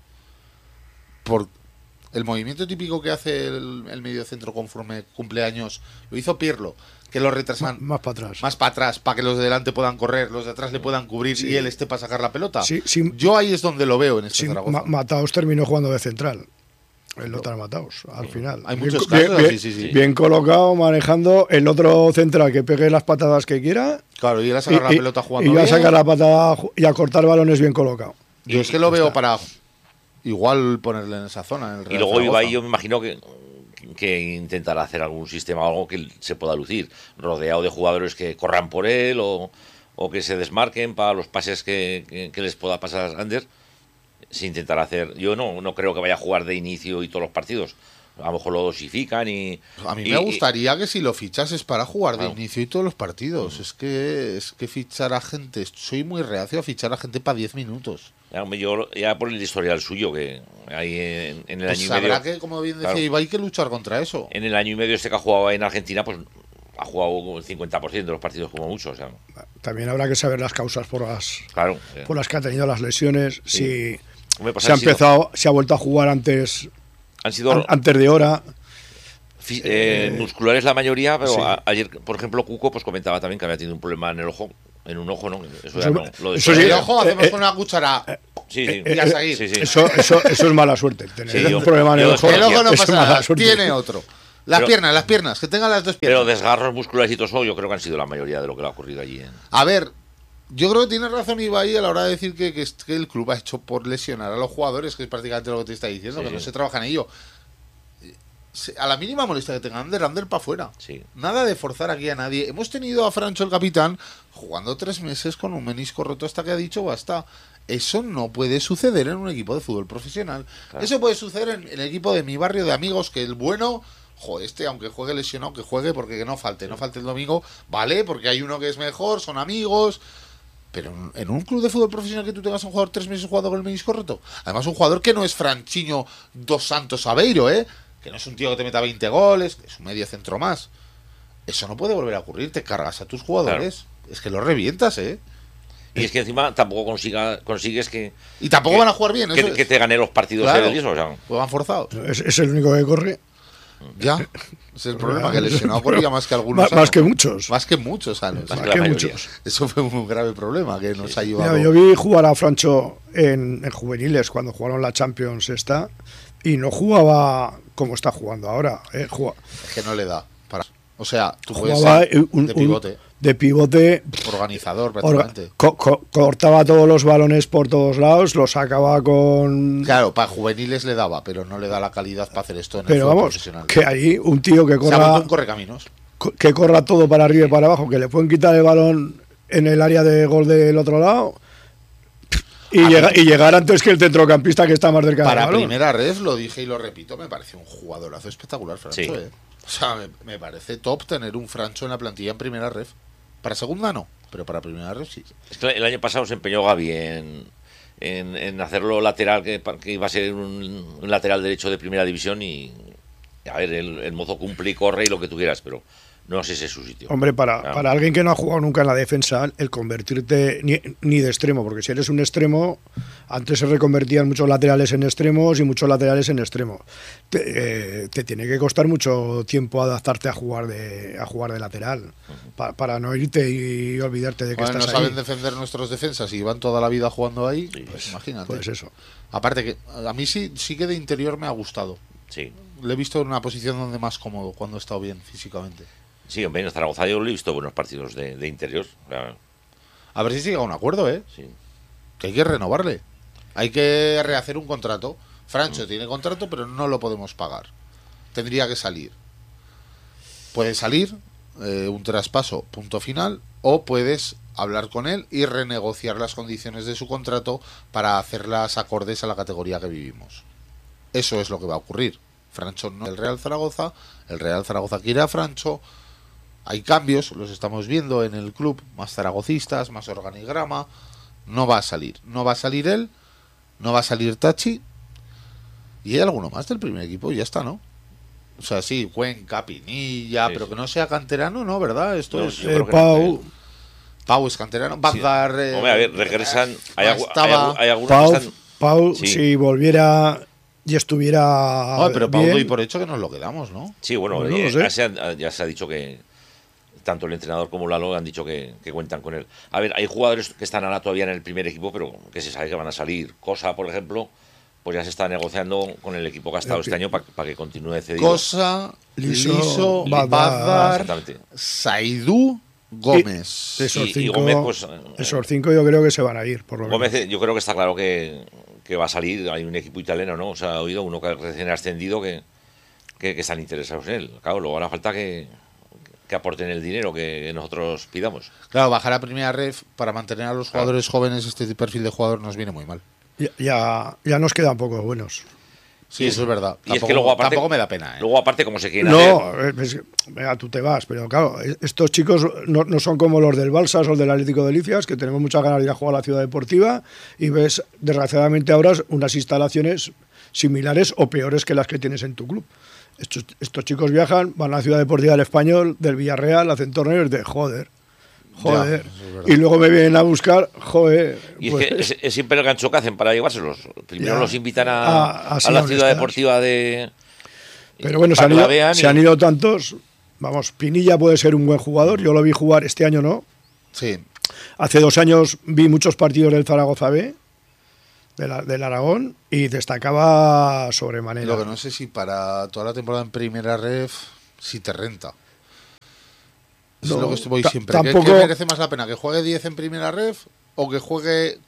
Por el movimiento típico que hace el mediocentro conforme cumpleaños lo hizo Pirlo, que lo retrasan más para atrás, para que los de delante puedan correr, los de atrás le puedan cubrir y él esté para sacar la pelota. Sí. Yo ahí es donde lo veo en este Zaragoza. Mataos terminó jugando de central. El Lothar Mataos, al final. Hay muchos casos así. Bien colocado, manejando el otro central que pegue las patadas que quiera. Claro, y él a sacar la pelota jugando. Y a sacar la patada y a cortar balones bien colocado. Yo es que lo veo para igual ponerle en esa zona. En el Real y luego Zaragoza. Ibai, yo me imagino que intentará hacer algún sistema o algo que se pueda lucir, rodeado de jugadores que corran por él o que se desmarquen para los pases que les pueda pasar a Ander. Se intentará hacer. Yo no creo que vaya a jugar de inicio y todos los partidos. A lo mejor lo dosifican y... A mí me gustaría que si lo fichases para jugar de inicio y todos los partidos. Es que fichar a gente... Soy muy reacio a fichar a gente para 10 minutos. Yo ya por el historial suyo, que hay en el pues año y medio... Habrá que, como bien decía Ibai, que luchar contra eso. En el año y medio que ha jugado en Argentina, pues ha jugado el 50% de los partidos como mucho. O sea. También habrá que saber las causas por las que ha tenido las lesiones. Sí. Hombre, pues se ha vuelto a jugar antes han sido de hora. Musculares la mayoría, pero sí. Ayer, por ejemplo, Cuco pues comentaba también que había tenido un problema en el ojo, en un ojo, ¿no? Eso ya no, lo sí, el ojo hacemos con una cuchara. Sí. Y a seguir. Sí. Eso es mala suerte. Tener un problema en el ojo. El ojo no pasa nada, suerte. tiene otro. Las piernas, que tengan las dos piernas. Pero desgarros musculares y todo eso, yo creo que han sido la mayoría de lo que le ha ocurrido allí. A ver, yo creo que tiene razón Ibai a la hora de decir que el club ha hecho por lesionar a los jugadores, que es prácticamente lo que te está diciendo, que no se trabaja en ello. A la mínima molestia que tengan, Ander para afuera. Sí. Nada de forzar aquí a nadie. Hemos tenido a Francho, el capitán, jugando 3 meses con un menisco roto hasta que ha dicho basta. Eso no puede suceder en un equipo de fútbol profesional. Claro. Eso puede suceder en el equipo de mi barrio de amigos, que el bueno, aunque juegue lesionado, que juegue porque que no falte el domingo, vale, porque hay uno que es mejor, son amigos. Pero en un club de fútbol profesional que tú tengas un jugador 3 meses jugando con el menisco roto, además un jugador que no es Franchiño dos Santos Aveiro, que no es un tío que te meta 20 goles, que es un medio centro más. Eso no puede volver a ocurrir, te cargas a tus jugadores. Claro. Es que los revientas, Y es que encima tampoco consigues que... Y tampoco van a jugar bien. Que te gane los partidos. Claro, eso, o sea. Pues van forzados. Es el único que corre. Ya, es el problema, que el lesionado corría más que algunos más que muchos. Más que muchos años. Más que muchos. Eso fue un grave problema que nos ha llevado. Mira, yo vi jugar a Francho en juveniles cuando jugaron la Champions y no jugaba como está jugando ahora. Es que no le da para. O sea, tú puedes jugaba ser de pivote. De pivote. Organizador, prácticamente. Cortaba todos los balones por todos lados, los sacaba con... Claro, para juveniles le daba, pero no le da la calidad para hacer esto en el fútbol profesional. Que ahí un tío que corra... Se ha vuelto un correcaminos. Que corra todo para arriba y para abajo, que le pueden quitar el balón en el área de gol del otro lado y llegar antes que el centrocampista que está más cerca del balón. Para primera red, lo dije y lo repito, me parece un jugadorazo espectacular, Francho. Sí. O sea, me parece top tener un Francho en la plantilla en primera red. Para segunda no, pero para primera red sí. Es que el año pasado se empeñó Gavi en hacerlo lateral, que iba a ser un lateral derecho de primera división y a ver, el mozo cumple y corre y lo que tú quieras, pero no sé si es su sitio. Hombre, para alguien que no ha jugado nunca en la defensa, el convertirte ni de extremo, porque si eres un extremo, antes se reconvertían muchos laterales en extremos y muchos laterales en extremo. Te tiene que costar mucho tiempo adaptarte a jugar de lateral, para no irte y olvidarte de que estás ahí. No saben defender nuestros defensas y van toda la vida jugando ahí, pues imagínate. Pues eso. Aparte que a mí sí que de interior me ha gustado. Sí. Le he visto en una posición donde más cómodo, cuando ha estado bien físicamente. Sí, hombre, en Zaragoza yo le he visto buenos partidos de interior. Claro. A ver si se llega a un acuerdo, Sí. Que hay que renovarle. Hay que rehacer un contrato. Francho tiene contrato, pero no lo podemos pagar. Tendría que salir. Puede salir, un traspaso, punto final, o puedes hablar con él y renegociar las condiciones de su contrato para hacerlas acordes a la categoría que vivimos. Eso es lo que va a ocurrir. Francho no, el Real Zaragoza quiere a Francho. Hay cambios, los estamos viendo en el club, más zaragocistas, más organigrama. No va a salir él, no va a salir Tachi, y hay alguno más del primer equipo, y ya está, ¿no? O sea, sí, Cuenca, Pinilla, sí, pero sí. que no sea canterano, ¿no? ¿Verdad? Esto No, es Pau es canterano, Bagdar. Hombre, a ver, regresan. Hay algunos Pau, que están... Pau Sí. si volviera y estuviera pero Pau bien, doy por hecho que nos lo quedamos, ¿no? Sí, bueno, No lo sé. ya se ha dicho que tanto el entrenador como Lalo han dicho que cuentan con él. A ver, hay jugadores que están ahora todavía en el primer equipo, pero que se sabe que van a salir. Cosa, por ejemplo, pues ya se está negociando con el equipo que ha estado este año para que continúe cedido. Cosa, Liso, Badar, Exactamente. Saidú, Gómez. Esos Y Gómez, pues, esos 5 yo creo que se van a ir, por lo Gómez, menos. yo creo que está claro que va a salir. Hay un equipo italiano, ¿no? O sea, ha oído uno que recién ascendido que están interesados en él. Claro, luego hará falta que aporten el dinero que nosotros pidamos. Claro, bajar a primera ref para mantener a los jugadores jóvenes, este perfil de jugador nos viene muy mal. Ya nos quedan pocos buenos. Sí, eso es verdad. Y es que luego aparte, tampoco me da pena. Luego aparte, como se quieren hacer... Venga, tú te vas, pero claro, estos chicos no son como los del Balsas o del Atlético de Licias, que tenemos muchas ganas de ir a jugar a la ciudad deportiva y ves, desgraciadamente, ahora unas instalaciones similares o peores que las que tienes en tu club. Estos chicos viajan, van a la ciudad deportiva del Español, del Villarreal, hacen torneos de joder. joder. Ya, eso es verdad. Y luego me vienen a buscar, joder. Y pues, es que es siempre el gancho que hacen para llevárselos. Primero Ya. los invitan Así a la no ciudad estás. deportiva de... pero bueno, se para han, que la ido, vean se y- han ido tantos. Vamos, Pinilla puede ser un buen jugador. Yo lo vi jugar este año, ¿no? Sí, Hace 2 años vi muchos partidos del Zaragoza B, del Aragón, y destacaba sobremanera. lo que no sé si para toda la temporada en primera ref, si te renta. Es No, lo que voy siempre. tampoco- ¿Qué merece más la pena? ¿Que juegue 10 en primera ref o que juegue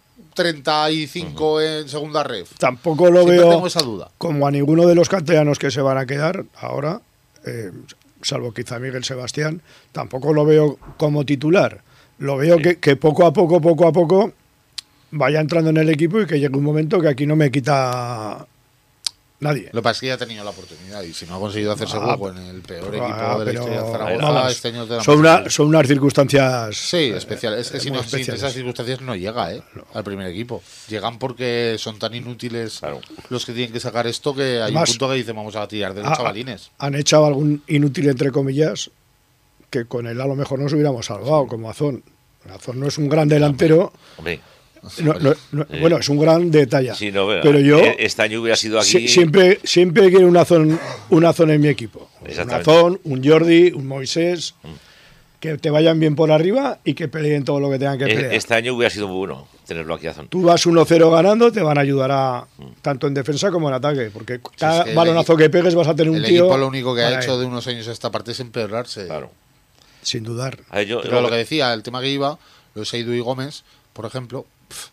35 en segunda ref? Tampoco lo Siempre veo tengo esa duda. como a ninguno de los canteranos que se van a quedar ahora, salvo quizá Miguel Sebastián, tampoco lo veo como titular. Lo veo Sí. que poco a poco vaya entrando en el equipo y que llegue un momento que aquí no me quita nadie. Lo que pasa es que ya ha tenido la oportunidad y si no ha conseguido hacerse hueco en el peor equipo de la pero, historia de Zaragoza, vamos, este año te da son, más son unas circunstancias Sí, especial. Es que si muy no existen especiales. esas circunstancias no llega al primer equipo. Llegan porque son tan inútiles Claro. los que tienen que sacar esto que hay Además, un punto que dicen vamos a tirar de los chavalines. Han echado algún inútil, entre comillas, que con él a lo mejor nos hubiéramos salvado, como Azón. Azón no es un gran delantero, Hombre, bueno, es un gran detalle. sí, no, pero yo este año hubiera sido aquí... siempre quiero una zona en mi equipo. Un Exactamente. Azón, un Jordi, un Moisés, que te vayan bien por arriba y que peleen todo lo que tengan que pelear. Este año hubiera sido muy bueno tenerlo aquí a Zon. Tú vas 1-0 ganando, te van a ayudar tanto en defensa como en ataque, porque cada es que el balonazo que pegues vas a tener un El tío. equipo lo único que ha para hecho él, de unos años a esta parte es empeorarse. Claro. sin dudar. A ver, Pero lo que decía, el tema que iba, lo de Saidu y Gómez, por ejemplo.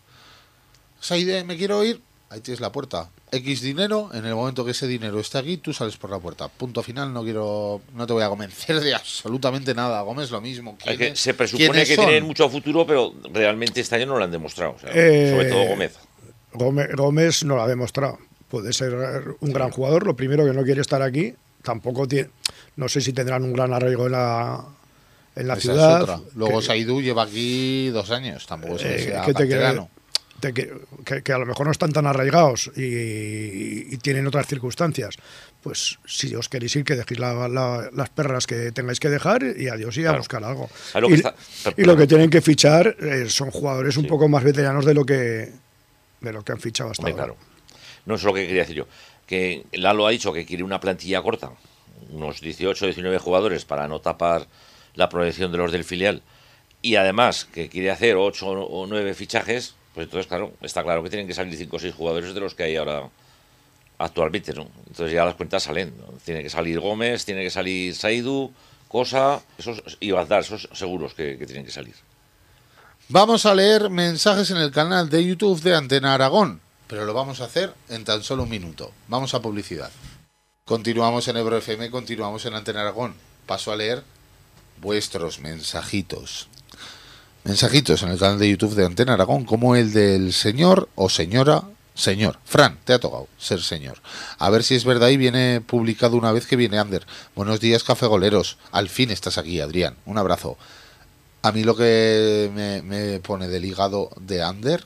Saide, me quiero ir, ahí tienes la puerta. X dinero, en el momento que ese dinero esté aquí, tú sales por la puerta. Punto final, no te voy a convencer de absolutamente nada. Gómez lo mismo. Es que se presupone ¿quiénes que son? tienen mucho futuro, pero realmente este año no lo han demostrado. O sea, Eh, sobre todo Gómez. Gómez no lo ha demostrado. Puede ser un gran jugador. Lo primero que no quiere estar aquí. Tampoco tiene. No sé si tendrán un gran arraigo en la Esa es ciudad. otra. Luego que- Saidu lleva aquí 2 años. Tampoco es que sea que te quiere- canterano. que a lo mejor no están tan arraigados y tienen otras circunstancias. Pues si os queréis ir, que dejéis las perras que tengáis que dejar y adiós y a Claro. buscar algo. A lo que Y, está- y lo que tienen que fichar son jugadores un Sí. poco más veteranos de lo que han fichado hasta Hombre, ahora. claro. No es lo que quería decir yo. Que Lalo ha dicho que quiere una plantilla corta, unos 18, 19 jugadores para no tapar la proyección de los del filial. Y además que quiere hacer 8 o 9 fichajes, pues entonces, claro, está claro que tienen que salir 5 o 6 jugadores de los que hay ahora actualmente, ¿no? Entonces ya las cuentas salen, ¿no? Tiene que salir Gómez, tiene que salir Saidu, Cosa, esos, y Bazdar, esos seguros que tienen que salir. Vamos a leer mensajes en el canal de YouTube de Antena Aragón, pero lo vamos a hacer en tan solo un minuto. Vamos a publicidad. Continuamos en Ebro FM, continuamos en Antena Aragón. Paso a leer vuestros mensajitos. Mensajitos en el canal de YouTube de Antena Aragón, como el del señor o señora. Señor, Fran, te ha tocado ser señor. A ver si es verdad y viene publicado una vez que viene Ander. Buenos días, cafegoleros. Al fin estás aquí, Adrián. Un abrazo. A mí lo que me pone del hígado de Ander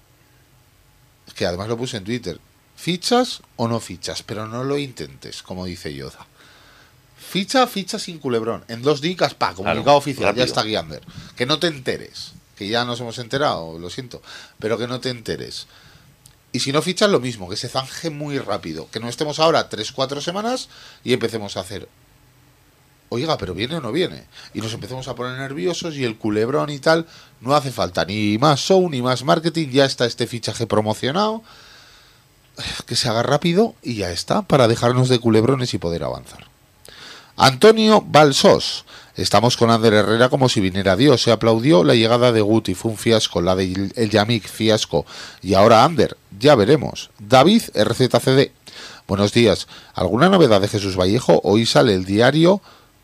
es que además lo puse en Twitter. ¿Fichas o no fichas? Pero no lo intentes, como dice Yoda. Ficha sin culebrón. En 2 días, comunicado Claro, oficial. rápido. Ya está aquí Ander. Que no te enteres. Que ya nos hemos enterado, lo siento. Pero que no te enteres. Y si no fichas, lo mismo. Que se zanje muy rápido. Que no estemos ahora 3-4 semanas y empecemos a hacer... Oiga, pero ¿viene o no viene? Y nos empecemos a poner nerviosos y el culebrón y tal. No hace falta ni más show, ni más marketing. Ya está este fichaje promocionado. Que se haga rápido y ya está. Para dejarnos de culebrones y poder avanzar. Antonio Balsos. Estamos con Ander Herrera como si viniera Dios. Se aplaudió la llegada de Guti. Fue un fiasco. La de el Yamik, fiasco. Y ahora Ander. Ya veremos. David RZCD. Buenos días. ¿Alguna novedad de Jesús Vallejo? Hoy sale el diario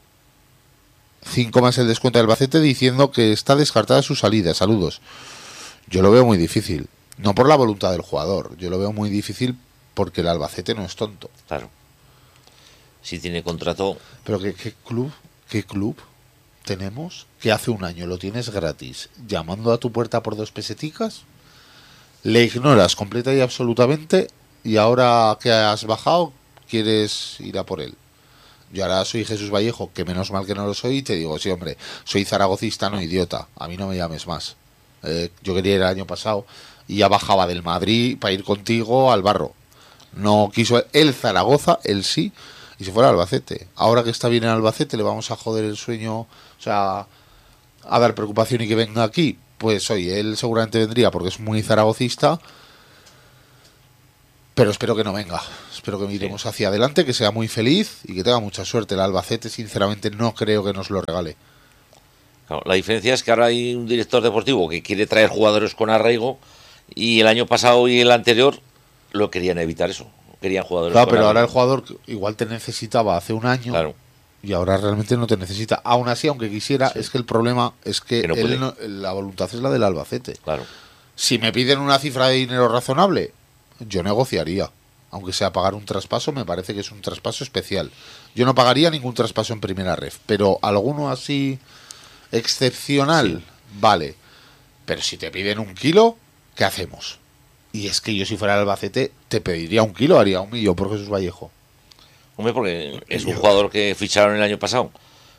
5 más el descuento del Albacete diciendo que está descartada su salida. Saludos. Yo lo veo muy difícil. No por la voluntad del jugador. Yo lo veo muy difícil porque el Albacete no es tonto. Claro. Si tiene contrato, Pero ¿qué club tenemos que hace un año lo tienes gratis llamando a tu puerta por 2 peseticas? Le ignoras completa y absolutamente y ahora que has bajado quieres ir a por él. Yo ahora soy Jesús Vallejo, que menos mal que no lo soy, y te digo, sí, hombre, soy zaragocista, no idiota. A mí no me llames más. Yo quería ir el año pasado y ya bajaba del Madrid para ir contigo al Barro. No quiso el Zaragoza, él sí, y se fue al Albacete. Ahora que está bien en Albacete, le vamos a joder el sueño, o sea, a dar preocupación y que venga aquí. Pues oye, él seguramente vendría porque es muy zaragocista, pero espero que no venga. Espero que miremos hacia adelante, que sea muy feliz y que tenga mucha suerte. El Albacete, sinceramente, no creo que nos lo regale. Claro, la diferencia es que ahora hay un director deportivo que quiere traer jugadores con arraigo y el año pasado y el anterior lo querían evitar eso. Querían jugadores claro, con pero arraigo. ahora el jugador igual te necesitaba hace un año. Claro. Y ahora realmente no te necesita. Aún así, aunque quisiera, es que el problema es que no él la voluntad es la del Albacete. Claro. Si me piden una cifra de dinero razonable, yo negociaría. Aunque sea pagar un traspaso, me parece que es un traspaso especial. Yo no pagaría ningún traspaso en primera ref, pero alguno así excepcional, vale. Pero si te piden 1 kilo, ¿qué hacemos? Y es que yo si fuera el Albacete te pediría 1 kilo, haría 1 millón por Jesús Vallejo. Hombre, porque es un jugador que ficharon el año pasado,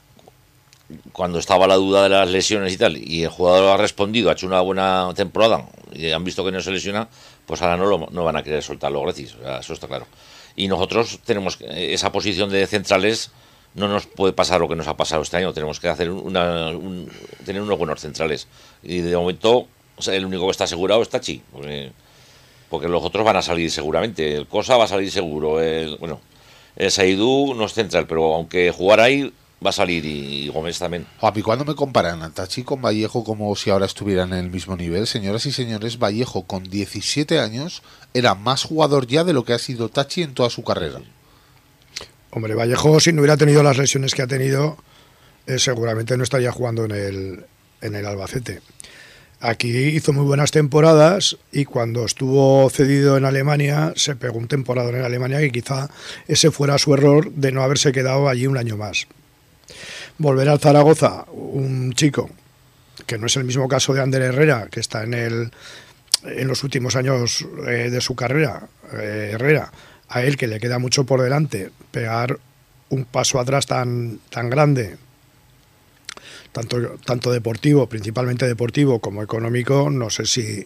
cuando estaba la duda de las lesiones y tal, y el jugador ha respondido, ha hecho una buena temporada, y han visto que no se lesiona, pues ahora no van a querer soltarlo gratis, o sea, eso está claro. Y nosotros tenemos esa posición de centrales, no nos puede pasar lo que nos ha pasado este año, tenemos que hacer tener unos buenos centrales. Y de momento, o sea, el único que está asegurado es Tachi, porque los otros van a salir seguramente, el Cosa va a salir seguro, el Saidú no es central, pero aunque jugar ahí va a salir y Gómez también. A mí cuando me comparan a Tachi con Vallejo como si ahora estuvieran en el mismo nivel, señoras y señores, Vallejo con 17 años era más jugador ya de lo que ha sido Tachi en toda su carrera. Hombre, Vallejo, si no hubiera tenido las lesiones que ha tenido, seguramente no estaría jugando en el Albacete. Aquí hizo muy buenas temporadas y cuando estuvo cedido en Alemania se pegó un temporada en Alemania que quizá ese fuera su error de no haberse quedado allí un año más. Volver al Zaragoza, un chico que no es el mismo caso de Ander Herrera, que está en los últimos años de su carrera, Herrera, a él que le queda mucho por delante, pegar un paso atrás tan grande, tanto deportivo, principalmente deportivo, como económico, no sé si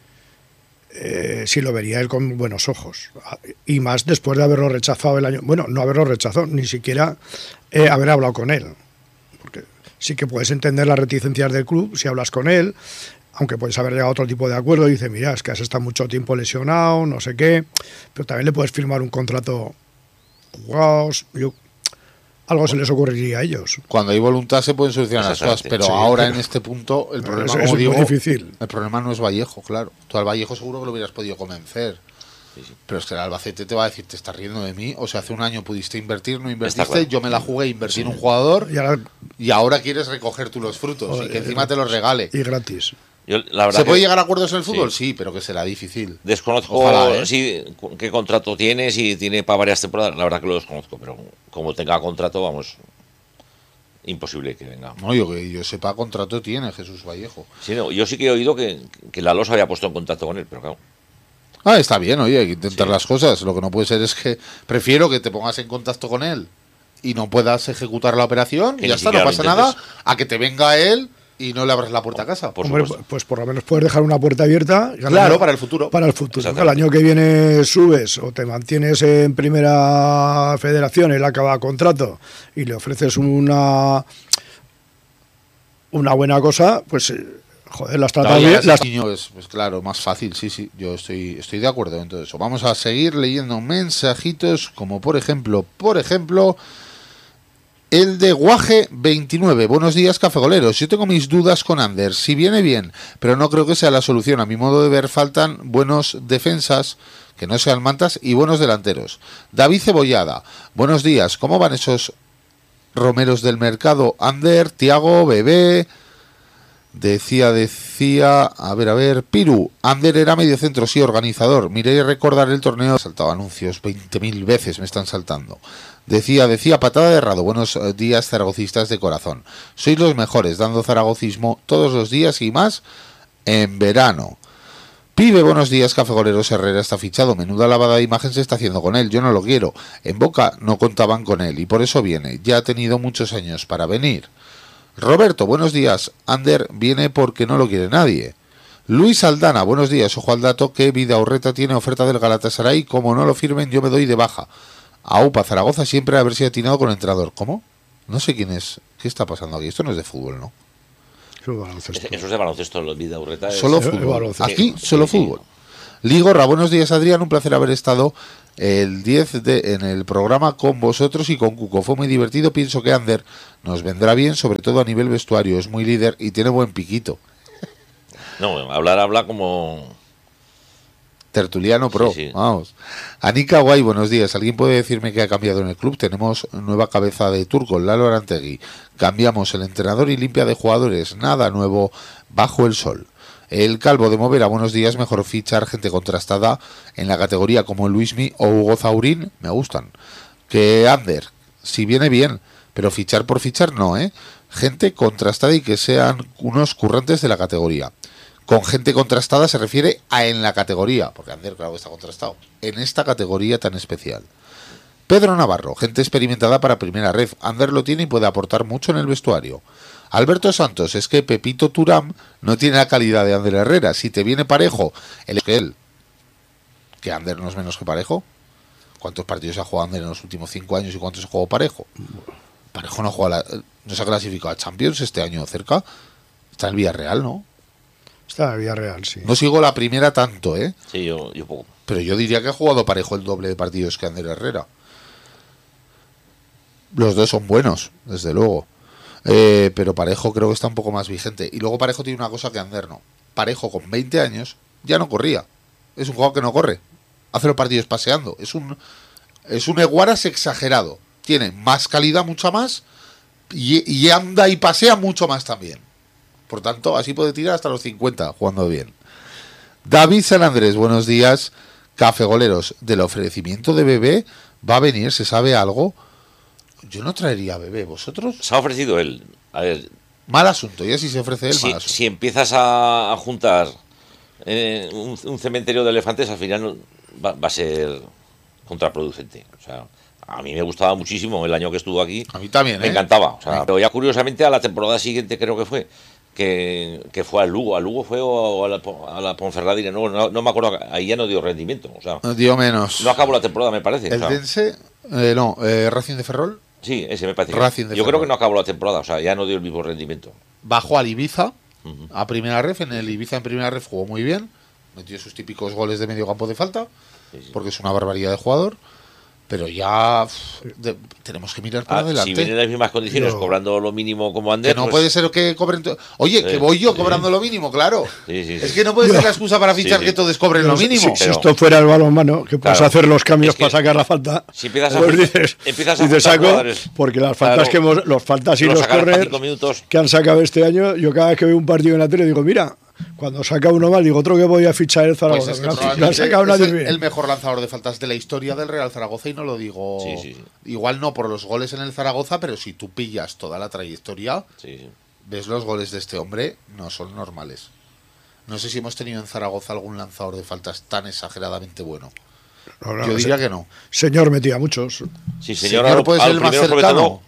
lo vería él con buenos ojos. Y más después de haberlo rechazado el año... Bueno, no haberlo rechazado, ni siquiera haber hablado con él. Porque sí que puedes entender las reticencias del club si hablas con él, aunque puedes haber llegado a otro tipo de acuerdo y dices, mira, es que has estado mucho tiempo lesionado, no sé qué, pero también le puedes firmar un contrato jugados... Algo se les ocurriría a ellos. Cuando hay voluntad se pueden solucionar las cosas, pero sí, ahora en este punto el problema, como digo, muy difícil. El problema no es Vallejo, claro. Tú al Vallejo seguro que lo hubieras podido convencer. Sí. Pero es que el Albacete te va a decir, te estás riendo de mí. O sea, hace un año pudiste invertir, no invertiste, claro. Yo me la jugué, invertí en un jugador y ahora quieres recoger tú los frutos y que encima te los regale. Y gratis. ¿Se puede llegar a acuerdos en el fútbol? Sí, pero que será difícil. Desconozco qué contrato tiene, si tiene para varias temporadas. La verdad que lo desconozco, pero como tenga contrato, vamos, imposible que venga. No, yo sepa, contrato tiene Jesús Vallejo. Sí, no, yo sí que he oído que la LOS había puesto en contacto con él, pero claro. Está bien, oye, hay que intentar las cosas. Lo que no puede ser es que prefiero que te pongas en contacto con él y no puedas ejecutar la operación, y ya está, no pasa nada, a que te venga él y no le abras la puerta a casa. Hombre, pues por lo menos puedes dejar una puerta abierta. Claro, para el futuro. Para el futuro. El año que viene subes o te mantienes en primera federación, él acaba contrato y le ofreces una buena cosa, pues joder, las tratas bien. Pues claro, más fácil, sí, yo estoy de acuerdo en todo eso. Vamos a seguir leyendo mensajitos, como por ejemplo, el de Guaje 29. Buenos días, cafegoleros. Yo tengo mis dudas con Ander. Si viene bien, pero no creo que sea la solución. A mi modo de ver, faltan buenos defensas, que no sean mantas, y buenos delanteros. David Cebollada. Buenos días. ¿Cómo van esos romeros del mercado? Ander, Tiago, Bebé. Decía, a ver, Piru, Ander era mediocentro, sí, organizador. Miré recordar el torneo, saltaba anuncios 20.000 veces, me están saltando. Decía, patada de errado, buenos días zaragocistas de corazón. Sois los mejores, dando zaragocismo todos los días y más en verano. Pibe, buenos días, cafegoleros. Herrera está fichado. Menuda lavada de imagen se está haciendo con él. Yo no lo quiero. En Boca no contaban con él y por eso viene. Ya ha tenido muchos años para venir. Roberto, buenos días. Ander viene porque no lo quiere nadie. Luis Aldana, buenos días. Ojo al dato que Vidaurreta tiene oferta del Galatasaray. Como no lo firmen, yo me doy de baja. AUPA Zaragoza siempre a ver si ha atinado con el entrenador. ¿Cómo? No sé quién es. ¿Qué está pasando aquí? Esto no es de fútbol, ¿no? Eso es de baloncesto, los Vidaurreta. Solo fútbol. Aquí solo fútbol. Ligorra, buenos días, Adrián. Un placer haber estado el 10 en el programa con vosotros y con Cuco. Fue muy divertido. Pienso que Ander nos vendrá bien, sobre todo a nivel vestuario. Es muy líder y tiene buen piquito. No, habla como... Tertuliano Pro, sí. Vamos. Anika Guay, buenos días. ¿Alguien puede decirme qué ha cambiado en el club? Tenemos nueva cabeza de turco, Lalo Arantegui. Cambiamos el entrenador y limpia de jugadores. Nada nuevo bajo el sol. El Calvo de Movera, buenos días. Mejor fichar gente contrastada en la categoría como Luismi o Hugo Zaurín, me gustan. Que Ander, si viene bien, pero fichar por fichar no, ¿eh? Gente contrastada y que sean unos currantes de la categoría. Con gente contrastada se refiere a en la categoría, porque Ander, claro, está contrastado, en esta categoría tan especial. Pedro Navarro, gente experimentada para primera ref. Ander lo tiene y puede aportar mucho en el vestuario. Alberto Santos, es que Pepito Turam no tiene la calidad de Ander Herrera. Si te viene Parejo, él, que Ander no es menos que Parejo. ¿Cuántos partidos ha jugado Ander en los últimos 5 años y cuántos ha jugado Parejo? Parejo no se ha clasificado a Champions este año cerca. Está en el Villarreal, ¿no? Está en Villarreal, sí. No sigo la primera tanto, ¿eh? Sí, yo poco. Pero yo diría que ha jugado Parejo el doble de partidos que Ander Herrera. Los dos son buenos, desde luego. Pero Parejo creo que está un poco más vigente. Y luego Parejo tiene una cosa que Ander no. Parejo con 20 años ya no corría. Es un jugador que no corre. Hace los partidos paseando. Es un Eguaras exagerado. Tiene más calidad, mucha más. Y anda y pasea mucho más también. Por tanto, así puede tirar hasta los 50 jugando bien. David San Andrés, buenos días. Cafegoleros, del ofrecimiento de Bebé va a venir, ¿se sabe algo? Yo no traería a Bebé, ¿vosotros? Se ha ofrecido él. A ver, mal asunto, y así se ofrece él, mal asunto. Si empiezas a juntar un cementerio de elefantes, al final va a ser contraproducente. O sea, a mí me gustaba muchísimo el año que estuvo aquí. A mí también, me encantaba. O sea, pero ya curiosamente a la temporada siguiente creo que fue. Que fue al Lugo fue o a la Ponferradina, no me acuerdo, ahí ya no dio rendimiento, o sea, dio menos. No acabó la temporada, me parece. El Dense, Racing de Ferrol. Sí, ese me parece. Yo creo que no acabó la temporada, o sea, ya no dio el mismo rendimiento. Bajó al Ibiza, a primera ref, en el Ibiza en primera ref jugó muy bien, metió sus típicos goles de medio campo de falta, porque es una barbaridad de jugador. Pero ya tenemos que mirar para adelante. Si vienen en las mismas condiciones, cobrando lo mínimo como Ander... Que no puede ser que cobren... Oye, que voy yo cobrando lo mínimo, claro. Es que no puede ser la excusa para fichar que todos cobren lo mínimo. Si esto fuera el balonmano, que puedes hacer los cambios para sacar la falta... Si empiezas a saco, porque las faltas los faltas y los correr que han sacado este año, yo cada vez que veo un partido en la tele digo, mira... Cuando saca uno mal, digo, otro que voy a fichar el Zaragoza. Pues es el mejor lanzador de faltas de la historia del Real Zaragoza y no lo digo... Igual no por los goles en el Zaragoza, pero si tú pillas toda la trayectoria, ves los goles de este hombre, no son normales. No sé si hemos tenido en Zaragoza algún lanzador de faltas tan exageradamente bueno. Yo diría que no. Señor metía muchos. Sí, señor puede ser el más cercano.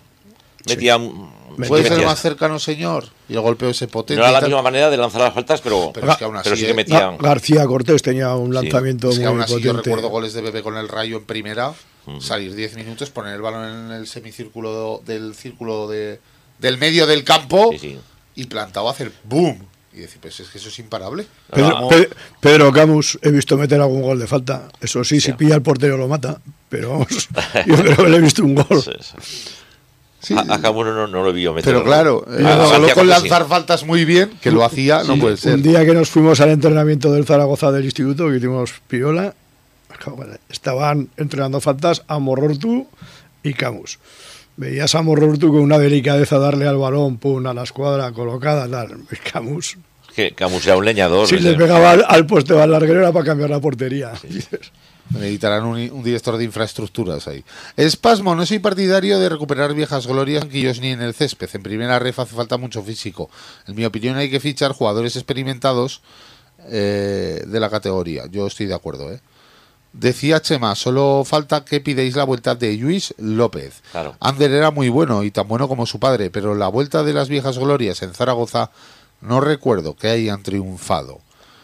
Puede ser el más cercano, señor. Y el golpeo ese potente. No era la misma manera de lanzar las faltas, pero es que aún así, sí que metían. García Cortés tenía un lanzamiento muy aún así potente. Yo recuerdo goles de Bebé con el Rayo en primera, salir 10 minutos, poner el balón en el semicírculo del círculo del medio del campo y plantado a hacer boom. Y decir, pues es que eso es imparable. Pedro Camus, he visto meter algún gol de falta. Eso sí, si pilla el portero lo mata. Pero vamos, yo creo que le he visto un gol. Sí, a Camus no lo vi yo meter. Pero claro, solo con lanzar faltas muy bien, que lo hacía, no puede ser. Un día que nos fuimos al entrenamiento del Zaragoza del instituto, que hicimos Piola, estaban entrenando faltas a Morortu y Camus. Veías a Morortu con una delicadeza darle al balón, pum, a la escuadra colocada, tal. Camus. Que Camus era un leñador. Sí, le pegaba al poste o al larguero era para cambiar la portería. Necesitarán un director de infraestructuras ahí. Espasmo, no soy partidario de recuperar viejas glorias ni en el césped. En primera ref hace falta mucho físico. En mi opinión hay que fichar jugadores experimentados de la categoría. Yo estoy de acuerdo, ¿eh? Decía Chema, solo falta que pidáis la vuelta de Lluís López. Claro. Ander era muy bueno y tan bueno como su padre, pero la vuelta de las viejas glorias en Zaragoza no recuerdo que hayan triunfado.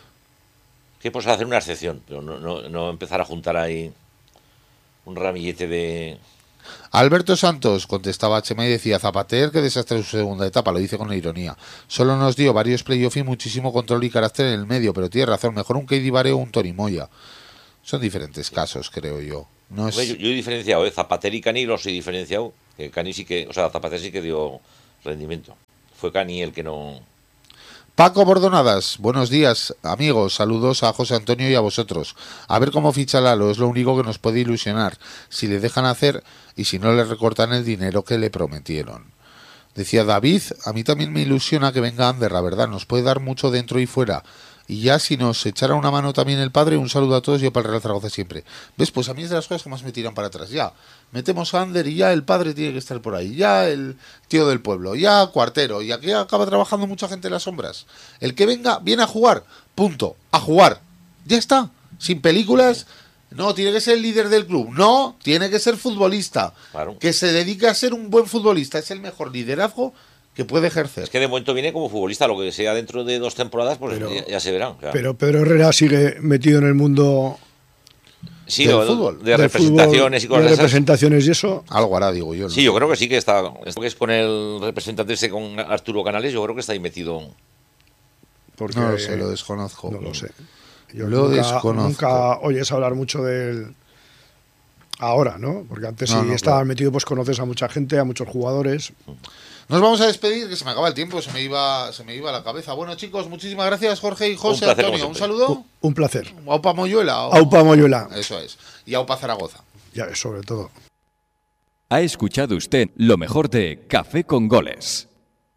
Que pues hacer una excepción, pero no empezar a juntar ahí un ramillete de... Alberto Santos contestaba a Chema y decía: Zapater, que desastre su segunda etapa, lo dice con ironía. Solo nos dio varios playoff y muchísimo control y carácter en el medio, pero tiene razón, mejor un Keidi Bare o un Toni Moya. Son diferentes casos, creo yo. No es... yo he diferenciado, Zapater y Cani los he diferenciado. Que Cani sí que, o sea, Zapater sí que dio rendimiento. Fue Cani el que no... Paco Bordonadas, buenos días, amigos, saludos a José Antonio y a vosotros. A ver cómo ficha Lalo, es lo único que nos puede ilusionar, si le dejan hacer y si no le recortan el dinero que le prometieron. Decía David, a mí también me ilusiona que venga Ander, la verdad, nos puede dar mucho dentro y fuera. Y ya si nos echara una mano también el padre, un saludo a todos y yo para el Real Zaragoza siempre. ¿Ves? Pues a mí es de las cosas que más me tiran para atrás. Ya, metemos a Ander y ya el padre tiene que estar por ahí. Ya el tío del pueblo, ya Cuartero. Y aquí acaba trabajando mucha gente en las sombras. El que venga, viene a jugar. Punto. A jugar. Ya está. Sin películas. No, tiene que ser el líder del club. No, tiene que ser futbolista. Claro. Que se dedique a ser un buen futbolista. Es el mejor liderazgo que puede ejercer. Es que de momento viene como futbolista, lo que sea dentro de 2 temporadas, pues ya se verá. Claro. Pero Pedro Herrera sigue metido en el mundo Sí, del fútbol. de representaciones y cosas de de esas. representaciones y eso. Algo hará, digo yo. ¿no? Sí, yo creo que sí que está. Esto que es con el representante ese con Arturo Canales, yo creo que está ahí metido. Porque No lo sé, lo desconozco. No lo sé. Yo Lo desconozco. nunca oyes hablar mucho de él ahora, ¿no? Porque antes No, si no, estabas claro. metido, pues conoces a mucha gente, a muchos jugadores. Nos vamos a despedir, que se me acaba el tiempo, se me iba la cabeza. Bueno, chicos, muchísimas gracias, Jorge y José. Un placer, Antonio. como Un siempre. saludo. Un placer. Aupa Moyuela. Aupa Moyuela. Eso es. Y Aupa Zaragoza. Ya, sobre todo. Ha escuchado usted lo mejor de Café con Goles.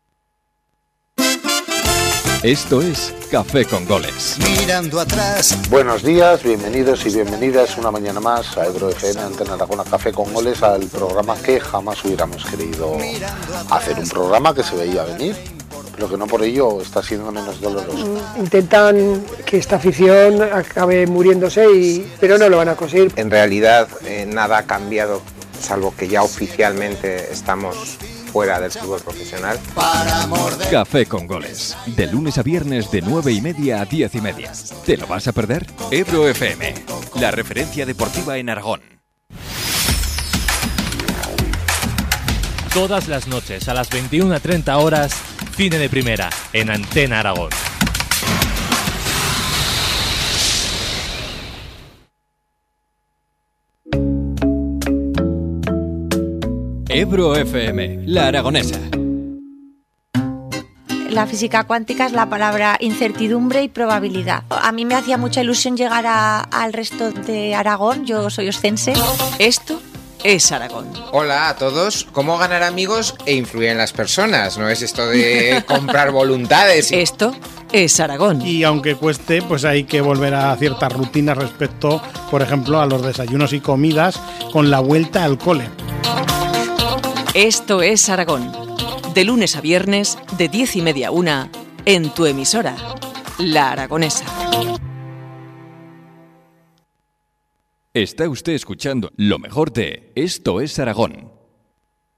Esto es Café con Goles. Mirando atrás. Buenos días, bienvenidos y bienvenidas una mañana más a Ebro FM, Antena Aragona, Café con Goles, al programa que jamás hubiéramos querido hacer. Un programa que se veía venir, pero que no por ello está siendo menos doloroso. Intentan que esta afición acabe muriéndose, pero no lo van a conseguir. En realidad nada ha cambiado, salvo que ya oficialmente estamos fuera del fútbol profesional. Café con Goles. De lunes a viernes de 9:30 a 10:30. ¿Te lo vas a perder? Ebro FM. La referencia deportiva en Aragón. Todas las noches a las 21:30 horas, Cine de Primera, en Antena Aragón. Ebro FM, la aragonesa. La física cuántica es la palabra incertidumbre y probabilidad. A mí me hacía mucha ilusión llegar al resto de Aragón, yo soy oscense. Esto es Aragón. Hola a todos. ¿Cómo ganar amigos e influir en las personas? No es esto de comprar voluntades. Esto es Aragón. Y aunque cueste, pues hay que volver a ciertas rutinas respecto, por ejemplo, a los desayunos y comidas con la vuelta al cole. Esto es Aragón. De lunes a viernes, de 10:30 a 1, en tu emisora, La Aragonesa. Está usted escuchando lo mejor de Esto es Aragón.